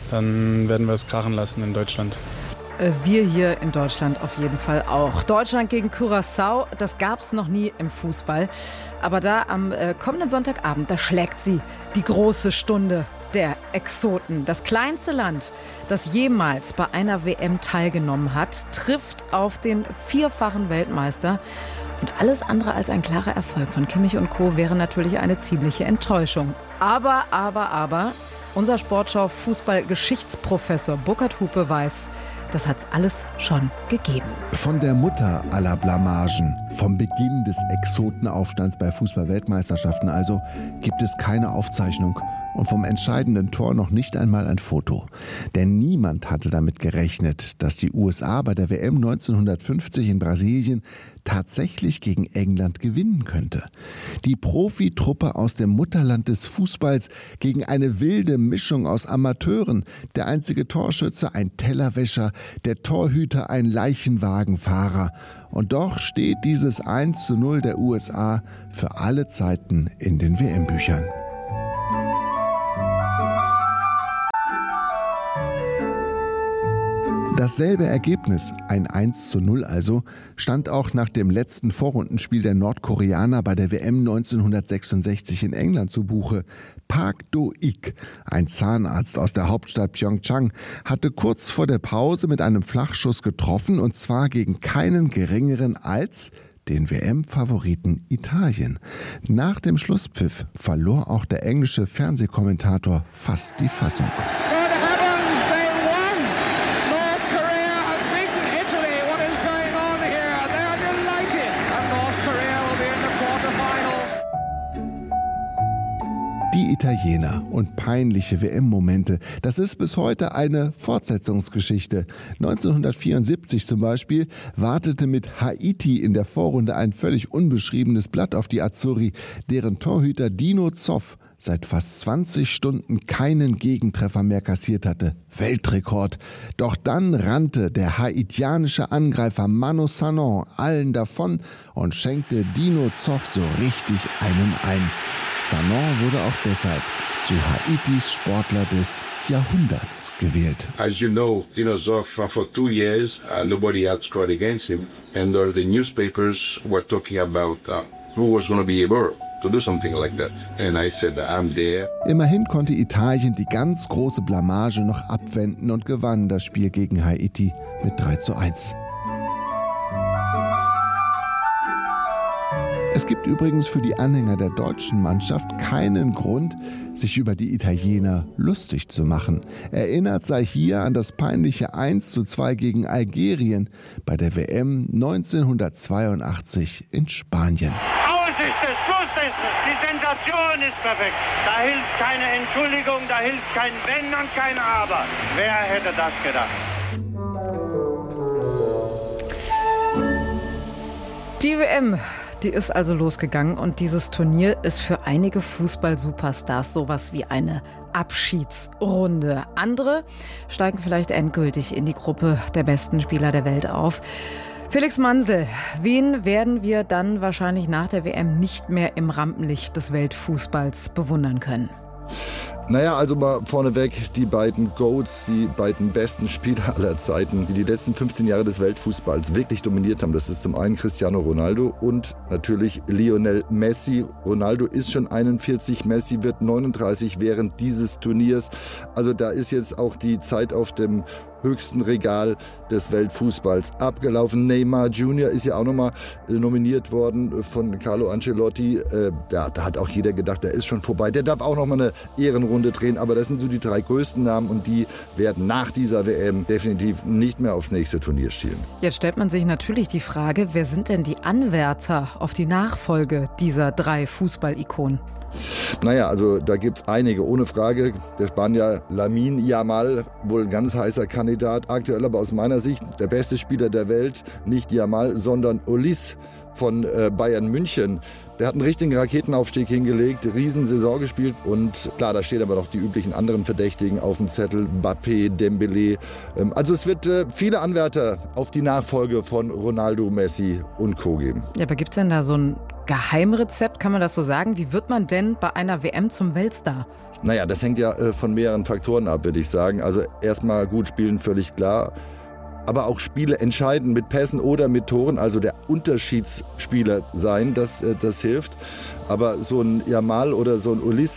Dann werden wir es krachen lassen in Deutschland. Wir hier in Deutschland auf jeden Fall auch. Deutschland gegen Curaçao, das gab's noch nie im Fußball. Aber da am äh, kommenden Sonntagabend, da schlägt sie die große Stunde der Exoten. Das kleinste Land, das jemals bei einer W M teilgenommen hat, trifft auf den vierfachen Weltmeister. Und alles andere als ein klarer Erfolg von Kimmich und Co. wäre natürlich eine ziemliche Enttäuschung. Aber, aber, aber, unser Sportschau-Fußball-Geschichtsprofessor Burkhard Hupe weiß, das hat's alles schon gegeben. Von der Mutter aller Blamagen, vom Beginn des Exotenaufstands bei Fußball-Weltmeisterschaften also, gibt es keine Aufzeichnung. Und vom entscheidenden Tor noch nicht einmal ein Foto. Denn niemand hatte damit gerechnet, dass die U S A bei der W M neunzehnhundertfünfzig in Brasilien tatsächlich gegen England gewinnen könnte. Die Profitruppe aus dem Mutterland des Fußballs gegen eine wilde Mischung aus Amateuren. Der einzige Torschütze ein Tellerwäscher, der Torhüter ein Leichenwagenfahrer. Und doch steht dieses eins zu null der U S A für alle Zeiten in den W M-Büchern. Dasselbe Ergebnis, ein eins zu null also, stand auch nach dem letzten Vorrundenspiel der Nordkoreaner bei der W M neunzehnhundertsechsundsechzig in England zu Buche. Park Do-ik, ein Zahnarzt aus der Hauptstadt Pyeongchang, hatte kurz vor der Pause mit einem Flachschuss getroffen, und zwar gegen keinen geringeren als den W M-Favoriten Italien. Nach dem Schlusspfiff verlor auch der englische Fernsehkommentator fast die Fassung. Die Italiener und peinliche W M-Momente, das ist bis heute eine Fortsetzungsgeschichte. neunzehnhundertvierundsiebzig zum Beispiel wartete mit Haiti in der Vorrunde ein völlig unbeschriebenes Blatt auf die Azzurri, deren Torhüter Dino Zoff seit fast zwanzig Stunden keinen Gegentreffer mehr kassiert hatte. Weltrekord. Doch dann rannte der haitianische Angreifer Manu Sanon allen davon und schenkte Dino Zoff so richtig einen ein. Sanon wurde auch deshalb zu Haitis Sportler des Jahrhunderts gewählt. As you know, Dino Zoff, uh, for two years, uh, nobody had scored against him, and uh, the newspapers were talking about uh, who was going to be able to do something like that. And I said, I'm there. Immerhin konnte Italien die ganz große Blamage noch abwenden und gewann das Spiel gegen Haiti mit drei zu eins. Es gibt übrigens für die Anhänger der deutschen Mannschaft keinen Grund, sich über die Italiener lustig zu machen. Erinnert sei hier an das peinliche eins zu zwei gegen Algerien bei der W M neunzehnhundertzweiundachtzig in Spanien. Aus ist es, Schluss ist es, die Sensation ist perfekt. Da hilft keine Entschuldigung, da hilft kein Wenn und kein Aber. Wer hätte das gedacht? Die W M, die ist also losgegangen, und dieses Turnier ist für einige Fußball-Superstars sowas wie eine Abschiedsrunde. Andere steigen vielleicht endgültig in die Gruppe der besten Spieler der Welt auf. Felix Mansel, wen werden wir dann wahrscheinlich nach der W M nicht mehr im Rampenlicht des Weltfußballs bewundern können? Naja, also mal vorneweg die beiden Goats, die beiden besten Spieler aller Zeiten, die die letzten fünfzehn Jahre des Weltfußballs wirklich dominiert haben. Das ist zum einen Cristiano Ronaldo und natürlich Lionel Messi. Ronaldo ist schon einundvierzig, Messi wird neununddreißig während dieses Turniers. Also da ist jetzt auch die Zeit auf dem höchsten Regal des Weltfußballs abgelaufen. Neymar Junior ist ja auch nochmal nominiert worden von Carlo Ancelotti. Äh, da, da hat auch jeder gedacht, der ist schon vorbei. Der darf auch nochmal eine Ehrenrunde drehen. Aber das sind so die drei größten Namen, und die werden nach dieser W M definitiv nicht mehr aufs nächste Turnier schielen. Jetzt stellt man sich natürlich die Frage, wer sind denn die Anwärter auf die Nachfolge dieser drei Fußball-Ikonen? Naja, also da gibt's einige, ohne Frage. Der Spanier Lamine Yamal, wohl ein ganz heißer Kandidat. Aktuell aber aus meiner Sicht der beste Spieler der Welt, nicht Yamal, sondern Ulis von äh, Bayern München. Der hat einen richtigen Raketenaufstieg hingelegt, Riesensaison gespielt, und klar, da stehen aber noch die üblichen anderen Verdächtigen auf dem Zettel, Mbappé, Dembélé. Ähm, also es wird äh, viele Anwärter auf die Nachfolge von Ronaldo, Messi und Co. geben. Ja, aber gibt's denn da so ein Geheimrezept, kann man das so sagen? Wie wird man denn bei einer W M zum Weltstar? Naja, das hängt ja äh, von mehreren Faktoren ab, würde ich sagen. Also erstmal gut spielen, völlig klar. Aber auch Spiele entscheiden mit Pässen oder mit Toren, also der Unterschiedsspieler sein, das, äh, das hilft. Aber so ein Yamal oder so ein Ulis,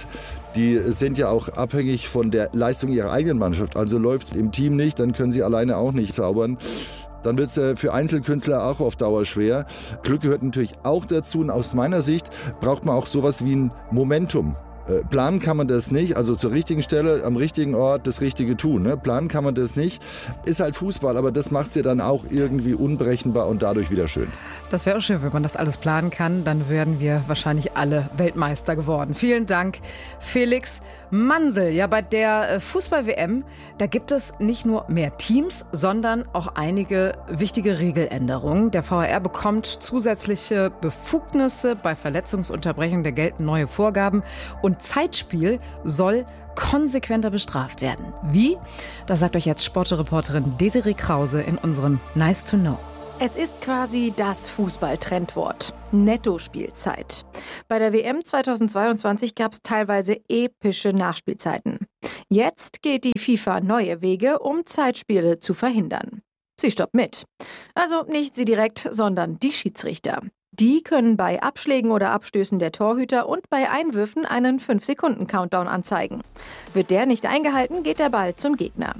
die sind ja auch abhängig von der Leistung ihrer eigenen Mannschaft. Also läuft im Team nicht, dann können sie alleine auch nicht zaubern. Dann wird es äh, für Einzelkünstler auch auf Dauer schwer. Glück gehört natürlich auch dazu und aus meiner Sicht braucht man auch sowas wie ein Momentum. Äh, planen kann man das nicht, also zur richtigen Stelle, am richtigen Ort das Richtige tun. Ne? Planen kann man das nicht. Ist halt Fußball, aber das macht es ja dann auch irgendwie unberechenbar und dadurch wieder schön. Das wäre auch schön, wenn man das alles planen kann. Dann wären wir wahrscheinlich alle Weltmeister geworden. Vielen Dank, Felix Mansel. Ja, bei der Fußball-W M, da gibt es nicht nur mehr Teams, sondern auch einige wichtige Regeländerungen. Der V A R bekommt zusätzliche Befugnisse bei Verletzungsunterbrechung. Da gelten neue Vorgaben. Und Zeitspiel soll konsequenter bestraft werden. Wie? Das sagt euch jetzt Sportreporterin Desiree Krause in unserem Nice to Know. Es ist quasi das Fußball-Trendwort. Netto-Spielzeit. Bei der W M zweitausendzweiundzwanzig gab es teilweise epische Nachspielzeiten. Jetzt geht die FIFA neue Wege, um Zeitspiele zu verhindern. Sie stoppt mit. Also nicht sie direkt, sondern die Schiedsrichter. Die können bei Abschlägen oder Abstößen der Torhüter und bei Einwürfen einen fünf Sekunden Countdown anzeigen. Wird der nicht eingehalten, geht der Ball zum Gegner.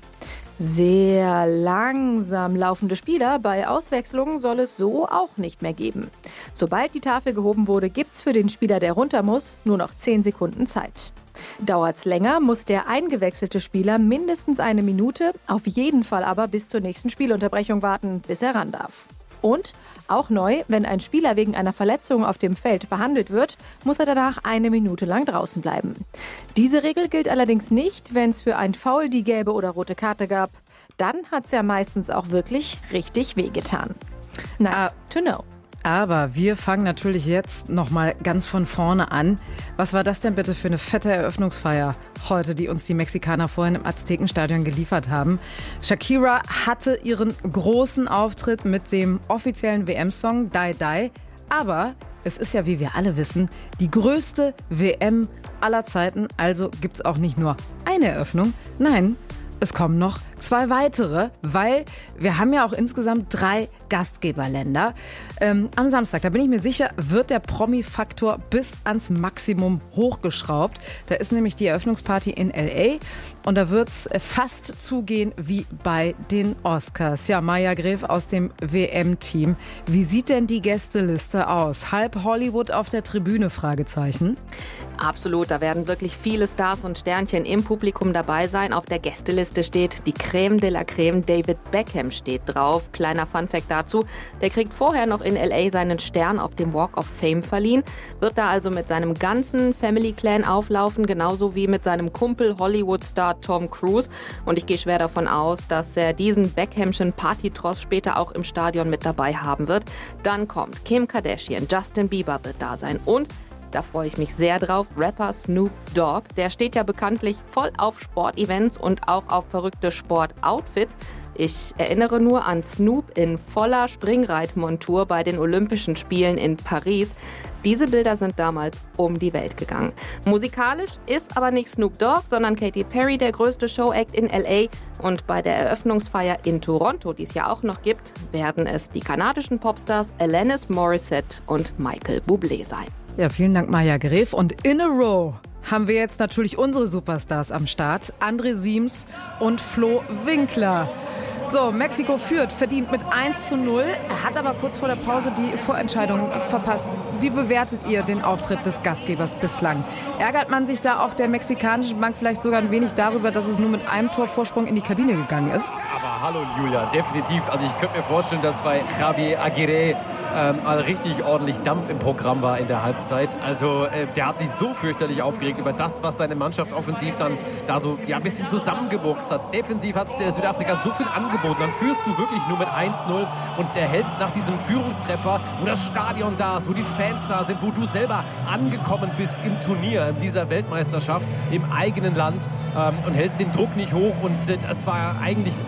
Sehr langsam laufende Spieler bei Auswechslungen soll es so auch nicht mehr geben. Sobald die Tafel gehoben wurde, gibt's für den Spieler, der runter muss, nur noch zehn Sekunden Zeit. Dauert's länger, muss der eingewechselte Spieler mindestens eine Minute, auf jeden Fall aber bis zur nächsten Spielunterbrechung warten, bis er ran darf. Und, auch neu, wenn ein Spieler wegen einer Verletzung auf dem Feld behandelt wird, muss er danach eine Minute lang draußen bleiben. Diese Regel gilt allerdings nicht, wenn es für ein Foul die gelbe oder rote Karte gab. Dann hat es ja meistens auch wirklich richtig wehgetan. Nice uh, to know. Aber wir fangen natürlich jetzt noch mal ganz von vorne an. Was war das denn bitte für eine fette Eröffnungsfeier heute, die uns die Mexikaner vorhin im Aztekenstadion geliefert haben? Shakira hatte ihren großen Auftritt mit dem offiziellen W M-Song Die Die. Aber es ist ja, wie wir alle wissen, die größte W M aller Zeiten. Also gibt es auch nicht nur eine Eröffnung. Nein, es kommen noch zwei weitere, weil wir haben ja auch insgesamt drei Gastgeberländer. Ähm, am Samstag, da bin ich mir sicher, wird der Promi-Faktor bis ans Maximum hochgeschraubt. Da ist nämlich die Eröffnungsparty in L A und da wird es fast zugehen wie bei den Oscars. Ja, Maja Gref aus dem W M-Team. Wie sieht denn die Gästeliste aus? Halb Hollywood auf der Tribüne? Fragezeichen. Absolut, da werden wirklich viele Stars und Sternchen im Publikum dabei sein. Auf der Gästeliste steht die Creme de la Creme. David Beckham steht drauf. Kleiner Funfact dazu, der kriegt vorher noch in L A seinen Stern auf dem Walk of Fame verliehen, wird da also mit seinem ganzen Family Clan auflaufen, genauso wie mit seinem Kumpel Hollywood-Star Tom Cruise. Und ich gehe schwer davon aus, dass er diesen Beckhamschen Partytross später auch im Stadion mit dabei haben wird. Dann kommt Kim Kardashian, Justin Bieber wird da sein und da freue ich mich sehr drauf. Rapper Snoop Dogg, der steht ja bekanntlich voll auf Sportevents und auch auf verrückte Sportoutfits. Ich erinnere nur an Snoop in voller Springreitmontur bei den Olympischen Spielen in Paris. Diese Bilder sind damals um die Welt gegangen. Musikalisch ist aber nicht Snoop Dogg, sondern Katy Perry der größte Showact in L A. Und bei der Eröffnungsfeier in Toronto, die es ja auch noch gibt, werden es die kanadischen Popstars Alanis Morissette und Michael Bublé sein. Ja, vielen Dank, Maja Gref. Und in a row haben wir jetzt natürlich unsere Superstars am Start. André Siems und Flo Winkler. So, Mexiko führt, verdient mit eins zu null, hat aber kurz vor der Pause die Vorentscheidung verpasst. Wie bewertet ihr den Auftritt des Gastgebers bislang? Ärgert man sich da auf der mexikanischen Bank vielleicht sogar ein wenig darüber, dass es nur mit einem Torvorsprung in die Kabine gegangen ist? Aber hallo Julia, definitiv. Also ich könnte mir vorstellen, dass bei Javier Aguirre ähm, mal richtig ordentlich Dampf im Programm war in der Halbzeit. Also äh, der hat sich so fürchterlich aufgeregt über das, was seine Mannschaft offensiv dann da so ja, ein bisschen zusammengebuchst hat. Defensiv hat äh, Südafrika so viel angeboten. Dann führst du wirklich nur mit eins null und erhältst nach diesem Führungstreffer, wo das Stadion da ist, wo die Fans da sind, wo du selber angekommen bist im Turnier, in dieser Weltmeisterschaft im eigenen Land ähm, und hältst den Druck nicht hoch. Und äh, das war eigentlich absehbar,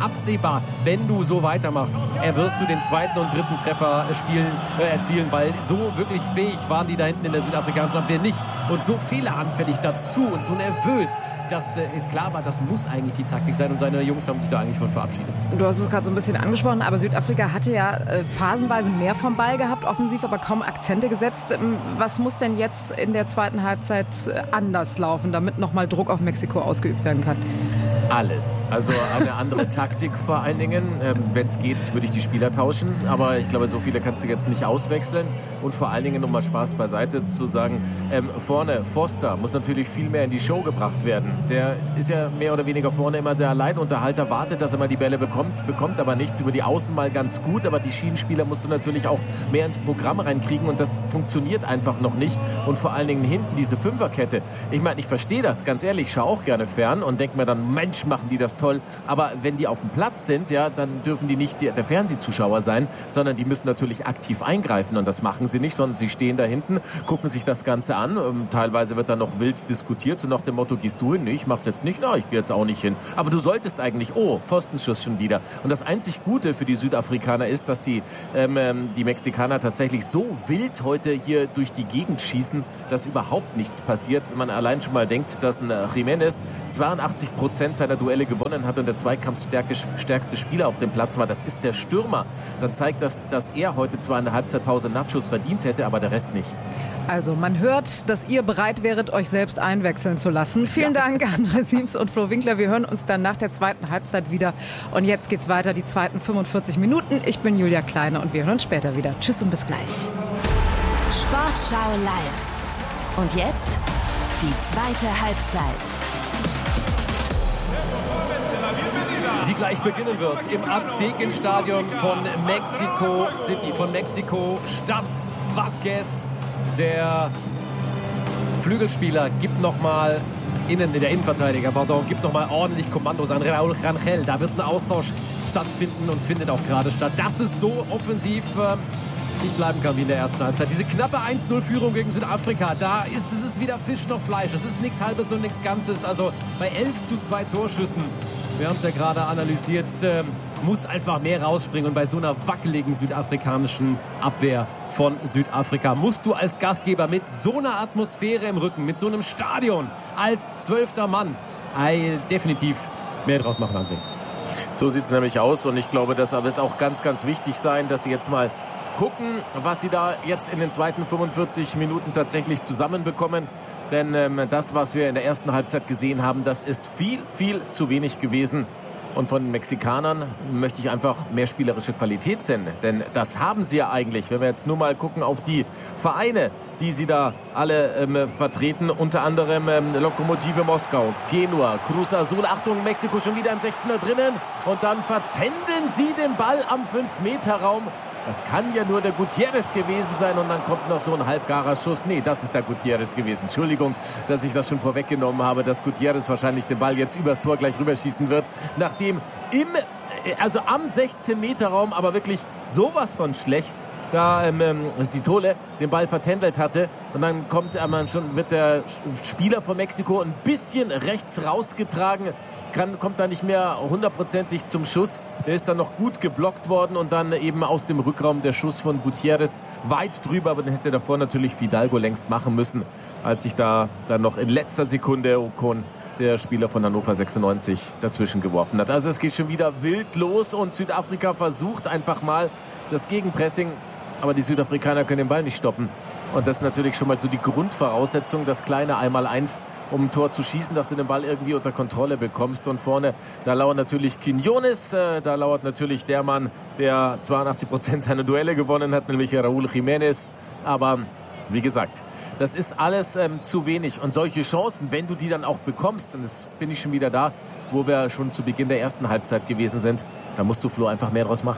absehbar, wenn du so weitermachst, er wirst du den zweiten und dritten Treffer spielen, äh, erzielen, weil so wirklich fähig waren die da hinten in der südafrikanischen Abwehr nicht und so fehleranfällig dazu und so nervös, dass äh, klar war, das muss eigentlich die Taktik sein und seine Jungs haben sich da eigentlich von verabschiedet. Du hast es gerade so ein bisschen angesprochen, aber Südafrika hatte ja äh, phasenweise mehr vom Ball gehabt, offensiv, aber kaum Akzente gesetzt. Ähm, was muss denn jetzt in der zweiten Halbzeit äh, anders laufen, damit nochmal Druck auf Mexiko ausgeübt werden kann? Alles. Also eine andere Taktik vor allen Dingen. Ähm, Wenn es geht, würde ich die Spieler tauschen. Aber ich glaube, so viele kannst du jetzt nicht auswechseln. Und vor allen Dingen, um mal Spaß beiseite zu sagen, ähm, vorne, Foster muss natürlich viel mehr in die Show gebracht werden. Der ist ja mehr oder weniger vorne immer der Alleinunterhalter, wartet, dass er mal die Bälle bekommt, bekommt aber nichts. Über die Außen mal ganz gut. Aber die Schienenspieler musst du natürlich auch mehr ins Programm reinkriegen. Und das funktioniert einfach noch nicht. Und vor allen Dingen hinten diese Fünferkette. Ich meine, ich verstehe das, ganz ehrlich. Ich schaue auch gerne fern und denke mir dann, Mensch, machen die das toll. Aber wenn die auf dem Platz sind, ja, dann dürfen die nicht der Fernsehzuschauer sein, sondern die müssen natürlich aktiv eingreifen. Und das machen sie nicht, sondern sie stehen da hinten, gucken sich das Ganze an. Ähm, teilweise wird dann noch wild diskutiert, so nach dem Motto, gehst du hin? Nee, ich mach's jetzt nicht. Na, ich gehe jetzt auch nicht hin. Aber du solltest eigentlich, oh, Pfostenschuss schon wieder. Und das einzig Gute für die Südafrikaner ist, dass die, ähm, die Mexikaner tatsächlich so wild heute hier durch die Gegend schießen, dass überhaupt nichts passiert. Wenn man allein schon mal denkt, dass ein Jiménez zweiundachtzig Prozent seiner Duelle gewonnen hat und der zweikampfstärkste Spieler auf dem Platz war, das ist der Stürmer. Dann zeigt das, dass er heute zwar in der Halbzeitpause Nachos verdient hätte, aber der Rest nicht. Also man hört, dass ihr bereit wäret, euch selbst einwechseln zu lassen. Vielen ja. Dank, André Siems und Flo Winkler. Wir hören uns dann nach der zweiten Halbzeit wieder. Und jetzt geht's weiter, die zweiten fünfundvierzig Minuten. Ich bin Julia Kleine und wir hören uns später wieder. Tschüss und bis gleich. Sportschau live. Und jetzt die zweite Halbzeit. Die gleich beginnen wird im Aztekenstadion von Mexico City, von Mexiko Stadt. Vázquez, der Flügelspieler, gibt nochmal innen, der Innenverteidiger, pardon, gibt nochmal ordentlich Kommandos an Raúl Rangel. Da wird ein Austausch stattfinden und findet auch gerade statt. Dass es so offensiv äh, nicht bleiben kann wie in der ersten Halbzeit. Diese knappe eins null Führung gegen Südafrika, da ist es weder Fisch noch Fleisch. Es ist nichts Halbes und nichts Ganzes. Also bei elf zu zwei Torschüssen, wir haben es ja gerade analysiert, äh, muss einfach mehr rausspringen. Und bei so einer wackeligen südafrikanischen Abwehr von Südafrika musst du als Gastgeber mit so einer Atmosphäre im Rücken, mit so einem Stadion als zwölfter Mann äh, definitiv mehr draus machen, André. So sieht es nämlich aus und ich glaube, das wird auch ganz, ganz wichtig sein, dass sie jetzt mal gucken, was sie da jetzt in den zweiten fünfundvierzig Minuten tatsächlich zusammenbekommen. Denn ähm, das, was wir in der ersten Halbzeit gesehen haben, das ist viel, viel zu wenig gewesen. Und von den Mexikanern möchte ich einfach mehr spielerische Qualität sehen. Denn das haben sie ja eigentlich. Wenn wir jetzt nur mal gucken auf die Vereine, die sie da alle ähm, vertreten. Unter anderem ähm, Lokomotive Moskau, Genua, Cruz Azul. Achtung, Mexiko schon wieder im sechzehner drinnen. Und dann vertändeln sie den Ball am fünf Meter Raum. Das kann ja nur der Gutierrez gewesen sein und dann kommt noch so ein halbgarer Schuss. Nee, das ist der Gutierrez gewesen. Entschuldigung, dass ich das schon vorweggenommen habe, dass Gutierrez wahrscheinlich den Ball jetzt übers Tor gleich rüberschießen wird. Nachdem im, also am sechzehn Meter Raum aber wirklich sowas von schlecht da ähm, Sitole den Ball vertändelt hatte. Und dann kommt ähm, schon, wird der Spieler von Mexiko ein bisschen rechts rausgetragen. Kann, kommt da nicht mehr hundertprozentig zum Schuss. Der ist dann noch gut geblockt worden und dann eben aus dem Rückraum der Schuss von Gutierrez weit drüber. Aber den hätte davor natürlich Fidalgo längst machen müssen, als sich da dann noch in letzter Sekunde Ocon, der Spieler von Hannover sechsundneunzig, dazwischen geworfen hat. Also es geht schon wieder wild los und Südafrika versucht einfach mal das Gegenpressing. Aber die Südafrikaner können den Ball nicht stoppen. Und das ist natürlich schon mal so die Grundvoraussetzung, das kleine Einmal-Eins, um ein Tor zu schießen, dass du den Ball irgendwie unter Kontrolle bekommst. Und vorne, da lauert natürlich Quiñones, äh, da lauert natürlich der Mann, der zweiundachtzig Prozent seiner Duelle gewonnen hat, nämlich Raúl Jiménez. Aber wie gesagt, das ist alles ähm, zu wenig. Und solche Chancen, wenn du die dann auch bekommst, und das bin ich schon wieder da, wo wir schon zu Beginn der ersten Halbzeit gewesen sind, da musst du, Flo, einfach mehr draus machen.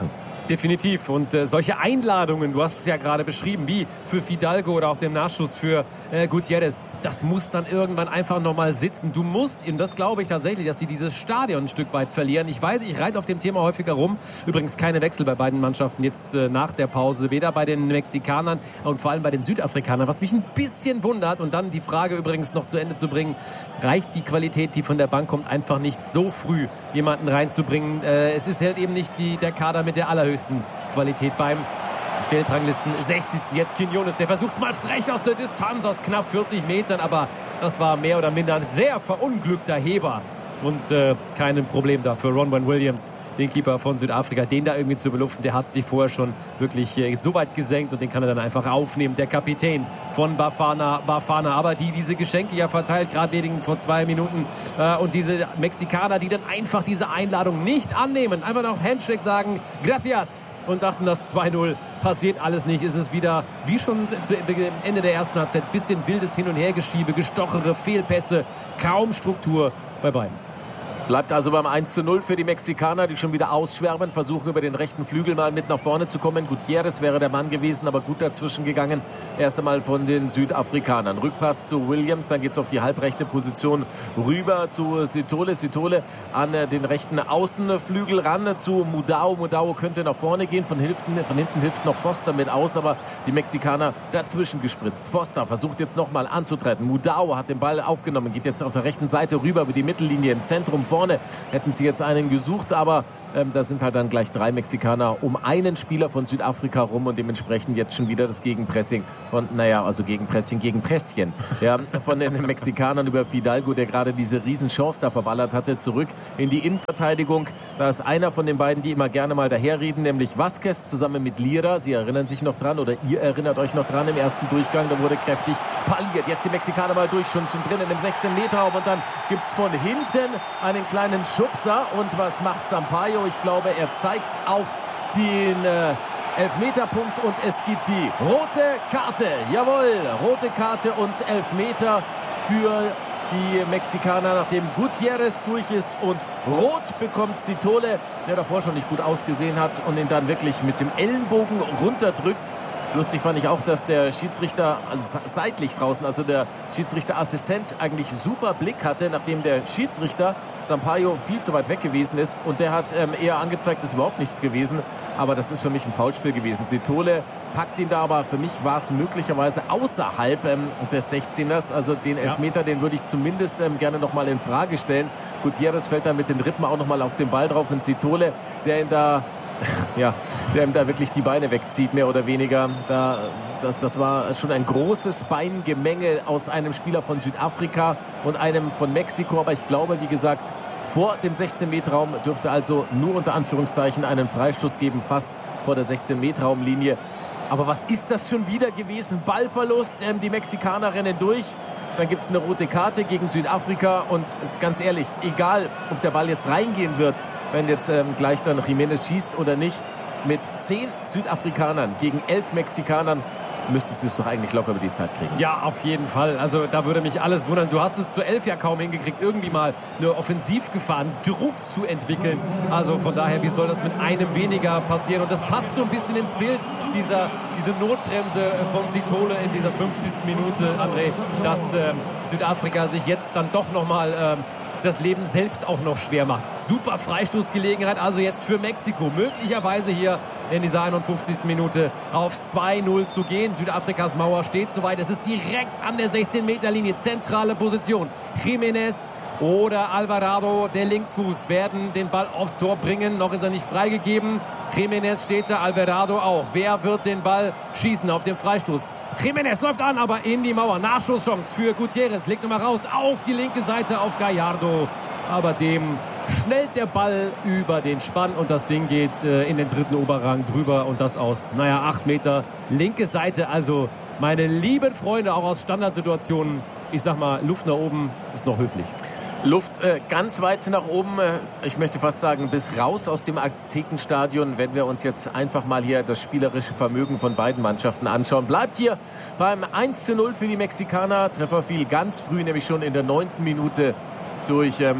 Definitiv. Und äh, solche Einladungen, du hast es ja gerade beschrieben, wie für Fidalgo oder auch den Nachschuss für äh, Gutierrez, das muss dann irgendwann einfach nochmal sitzen. Du musst, und das glaube ich tatsächlich, dass sie dieses Stadion ein Stück weit verlieren. Ich weiß, ich reite auf dem Thema häufiger rum. Übrigens keine Wechsel bei beiden Mannschaften jetzt äh, nach der Pause. Weder bei den Mexikanern und vor allem bei den Südafrikanern. Was mich ein bisschen wundert, und dann die Frage übrigens noch zu Ende zu bringen, reicht die Qualität, die von der Bank kommt, einfach nicht so früh jemanden reinzubringen. Äh, es ist halt eben nicht die, der Kader mit der allerhöchsten Qualität beim Weltranglisten sechzigsten Jetzt Quinones, der versucht es mal frech aus der Distanz, aus knapp vierzig Metern, aber das war mehr oder minder ein sehr verunglückter Heber. Und äh, kein Problem da für Ronwen Williams, den Keeper von Südafrika, den da irgendwie zu beluften. Der hat sich vorher schon wirklich äh, so weit gesenkt und den kann er dann einfach aufnehmen. Der Kapitän von Bafana, Bafana. Aber die diese Geschenke ja verteilt, gerade wegen vor zwei Minuten. Äh, und diese Mexikaner, die dann einfach diese Einladung nicht annehmen. Einfach noch Handshake sagen, gracias. Und dachten, das zwei null passiert alles nicht. Es ist wieder, wie schon zu Ende der ersten Halbzeit, bisschen wildes Hin- und Hergeschiebe, gestochere Fehlpässe, kaum Struktur bei beiden. Bleibt also beim eins zu null für die Mexikaner, die schon wieder ausschwärmen, versuchen über den rechten Flügel mal mit nach vorne zu kommen. Gutierrez wäre der Mann gewesen, aber gut dazwischen gegangen. Erst einmal von den Südafrikanern. Rückpass zu Williams, dann geht's auf die halbrechte Position rüber zu Sithole. Sithole an den rechten Außenflügel ran zu Mudau. Mudau könnte nach vorne gehen, von, Hilften, von hinten hilft noch Foster mit aus, aber die Mexikaner dazwischen gespritzt. Foster versucht jetzt nochmal anzutreten. Mudau hat den Ball aufgenommen, geht jetzt auf der rechten Seite rüber über die Mittellinie im Zentrum. Vorne hätten sie jetzt einen gesucht, aber ähm, da sind halt dann gleich drei Mexikaner um einen Spieler von Südafrika rum und dementsprechend jetzt schon wieder das Gegenpressing von, naja, also Gegenpressing gegen Presschen, ja, von den Mexikanern über Fidalgo, der gerade diese Riesenchance da verballert hatte, zurück in die Innenverteidigung. Da ist einer von den beiden, die immer gerne mal daherreden, nämlich Vasquez zusammen mit Lira. Sie erinnern sich noch dran oder ihr erinnert euch noch dran im ersten Durchgang, da wurde kräftig parliert. Jetzt die Mexikaner mal durch, schon, schon drin in dem sechzehn Meter Raum und dann gibt's von hinten einen kleinen Schubser. Und was macht Sampaio? Ich glaube, er zeigt auf den äh, Elfmeterpunkt und es gibt die rote Karte. Jawohl, rote Karte und Elfmeter für die Mexikaner, nachdem Gutierrez durch ist, und rot bekommt Sithole, der davor schon nicht gut ausgesehen hat und ihn dann wirklich mit dem Ellenbogen runterdrückt. Lustig fand ich auch, dass der Schiedsrichter seitlich draußen, also der Schiedsrichterassistent, eigentlich super Blick hatte, nachdem der Schiedsrichter Sampaio viel zu weit weg gewesen ist. Und der hat ähm, eher angezeigt, es ist überhaupt nichts gewesen. Aber das ist für mich ein Foulspiel gewesen. Sithole packt ihn da, aber für mich war es möglicherweise außerhalb ähm, des sechzehners. Also den Elfmeter, ja, den würde ich zumindest ähm, gerne nochmal in Frage stellen. Gutierrez fällt dann mit den Rippen auch nochmal auf den Ball drauf. Und Sithole, der ihn da... Ja, der ihm da wirklich die Beine wegzieht, mehr oder weniger. Da, das, das war schon ein großes Beingemenge aus einem Spieler von Südafrika und einem von Mexiko. Aber ich glaube, wie gesagt, vor dem sechzehn Meter Raum dürfte also nur unter Anführungszeichen einen Freistoß geben, fast vor der sechzehn Meter Raumlinie. Aber was ist das schon wieder gewesen? Ballverlust, ähm, die Mexikaner rennen durch. Dann gibt es eine rote Karte gegen Südafrika und ganz ehrlich, egal, ob der Ball jetzt reingehen wird, wenn jetzt ähm, gleich dann Jiménez schießt oder nicht, mit zehn Südafrikanern gegen elf Mexikanern müssten sie es doch eigentlich locker über die Zeit kriegen. Ja, auf jeden Fall. Also da würde mich alles wundern. Du hast es zu elf ja kaum hingekriegt, irgendwie mal eine Offensivgefahr, einen Druck zu entwickeln. Also von daher, wie soll das mit einem weniger passieren? Und das passt so ein bisschen ins Bild, dieser, diese Notbremse von Sithole in dieser fünfzigsten Minute, André, dass äh, Südafrika sich jetzt dann doch nochmal äh, das Leben selbst auch noch schwer macht. Super Freistoßgelegenheit, also jetzt für Mexiko möglicherweise hier in dieser einundfünfzigsten Minute aufs zwei null zu gehen. Südafrikas Mauer steht soweit. Es ist direkt an der sechzehn Meter Linie. Zentrale Position. Jiménez oder Alvarado, der Linksfuß, werden den Ball aufs Tor bringen. Noch ist er nicht freigegeben. Jiménez steht da, Alvarado auch. Wer wird den Ball schießen auf dem Freistoß? Jiménez läuft an, aber in die Mauer. Nachschusschance für Gutierrez. Legt nochmal raus auf die linke Seite auf Gallardo. Aber dem schnellt der Ball über den Spann und das Ding geht äh, in den dritten Oberrang drüber und das aus, naja, acht Meter. Linke Seite, also meine lieben Freunde, auch aus Standardsituationen, ich sag mal, Luft nach oben ist noch höflich. Luft äh, ganz weit nach oben, äh, ich möchte fast sagen, bis raus aus dem Aztekenstadion, wenn wir uns jetzt einfach mal hier das spielerische Vermögen von beiden Mannschaften anschauen. Bleibt hier beim eins zu null für die Mexikaner. Treffer fiel ganz früh, nämlich schon in der neunten Minute durch ähm,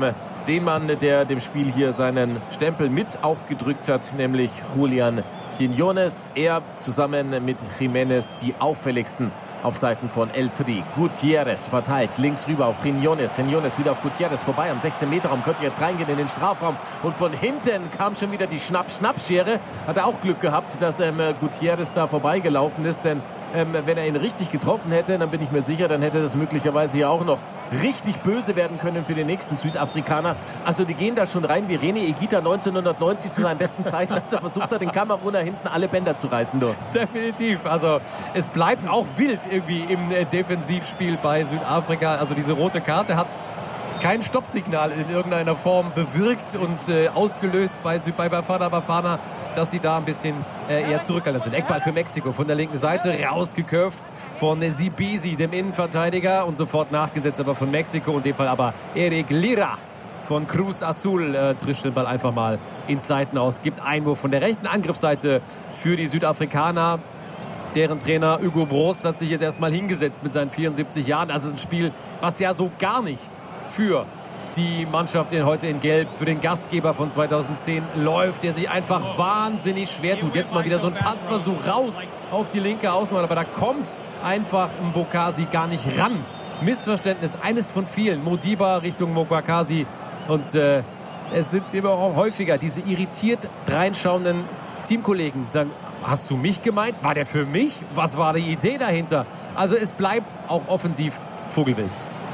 den Mann, der dem Spiel hier seinen Stempel mit aufgedrückt hat, nämlich Julián Quiñones. Er zusammen mit Jiménez die auffälligsten auf Seiten von El Tri. Gutiérrez verteilt links rüber auf Quiñones. Quiñones wieder auf Gutiérrez vorbei am sechzehn Meter Raum, könnte jetzt reingehen in den Strafraum. Und von hinten kam schon wieder die Schnapp-Schnapp-Schere. Hat er auch Glück gehabt, dass ähm, Gutiérrez da vorbeigelaufen ist. Denn ähm, wenn er ihn richtig getroffen hätte, dann bin ich mir sicher, dann hätte das möglicherweise ja auch noch richtig böse werden können für den nächsten Südafrikaner. Also die gehen da schon rein wie René Higuita neunzehnhundertneunzig zu seinen besten Zeiten, als er versucht hat, den Kameruner hinten alle Bänder zu reißen. Du. Definitiv. Also es bleibt auch wild irgendwie im äh, Defensivspiel bei Südafrika. Also diese rote Karte hat kein Stoppsignal in irgendeiner Form bewirkt und äh, ausgelöst bei, bei Bafana Bafana, dass sie da ein bisschen äh, eher zurückgehalten sind. Eckball für Mexiko von der linken Seite, rausgeköpft von äh, Zibisi, dem Innenverteidiger, und sofort nachgesetzt aber von Mexiko, in dem Fall aber Eric Lira von Cruz Azul äh, trischt den Ball einfach mal ins Seitenaus, gibt Einwurf von der rechten Angriffsseite für die Südafrikaner. Deren Trainer Hugo Broos hat sich jetzt erstmal hingesetzt mit seinen vierundsiebzig Jahren. Das ist ein Spiel, was ja so gar nicht für die Mannschaft in, heute in Gelb, für den Gastgeber von zweitausendzehn läuft, der sich einfach wahnsinnig schwer tut. Jetzt mal wieder so ein Passversuch raus auf die linke Außenbahn, aber da kommt einfach Mbokasi gar nicht ran. Missverständnis, eines von vielen. Modiba Richtung Mbokasi. Und äh, es sind immer auch häufiger diese irritiert reinschauenden Teamkollegen, sagen, hast du mich gemeint? War der für mich? Was war die Idee dahinter? Also es bleibt auch offensiv vogelwild.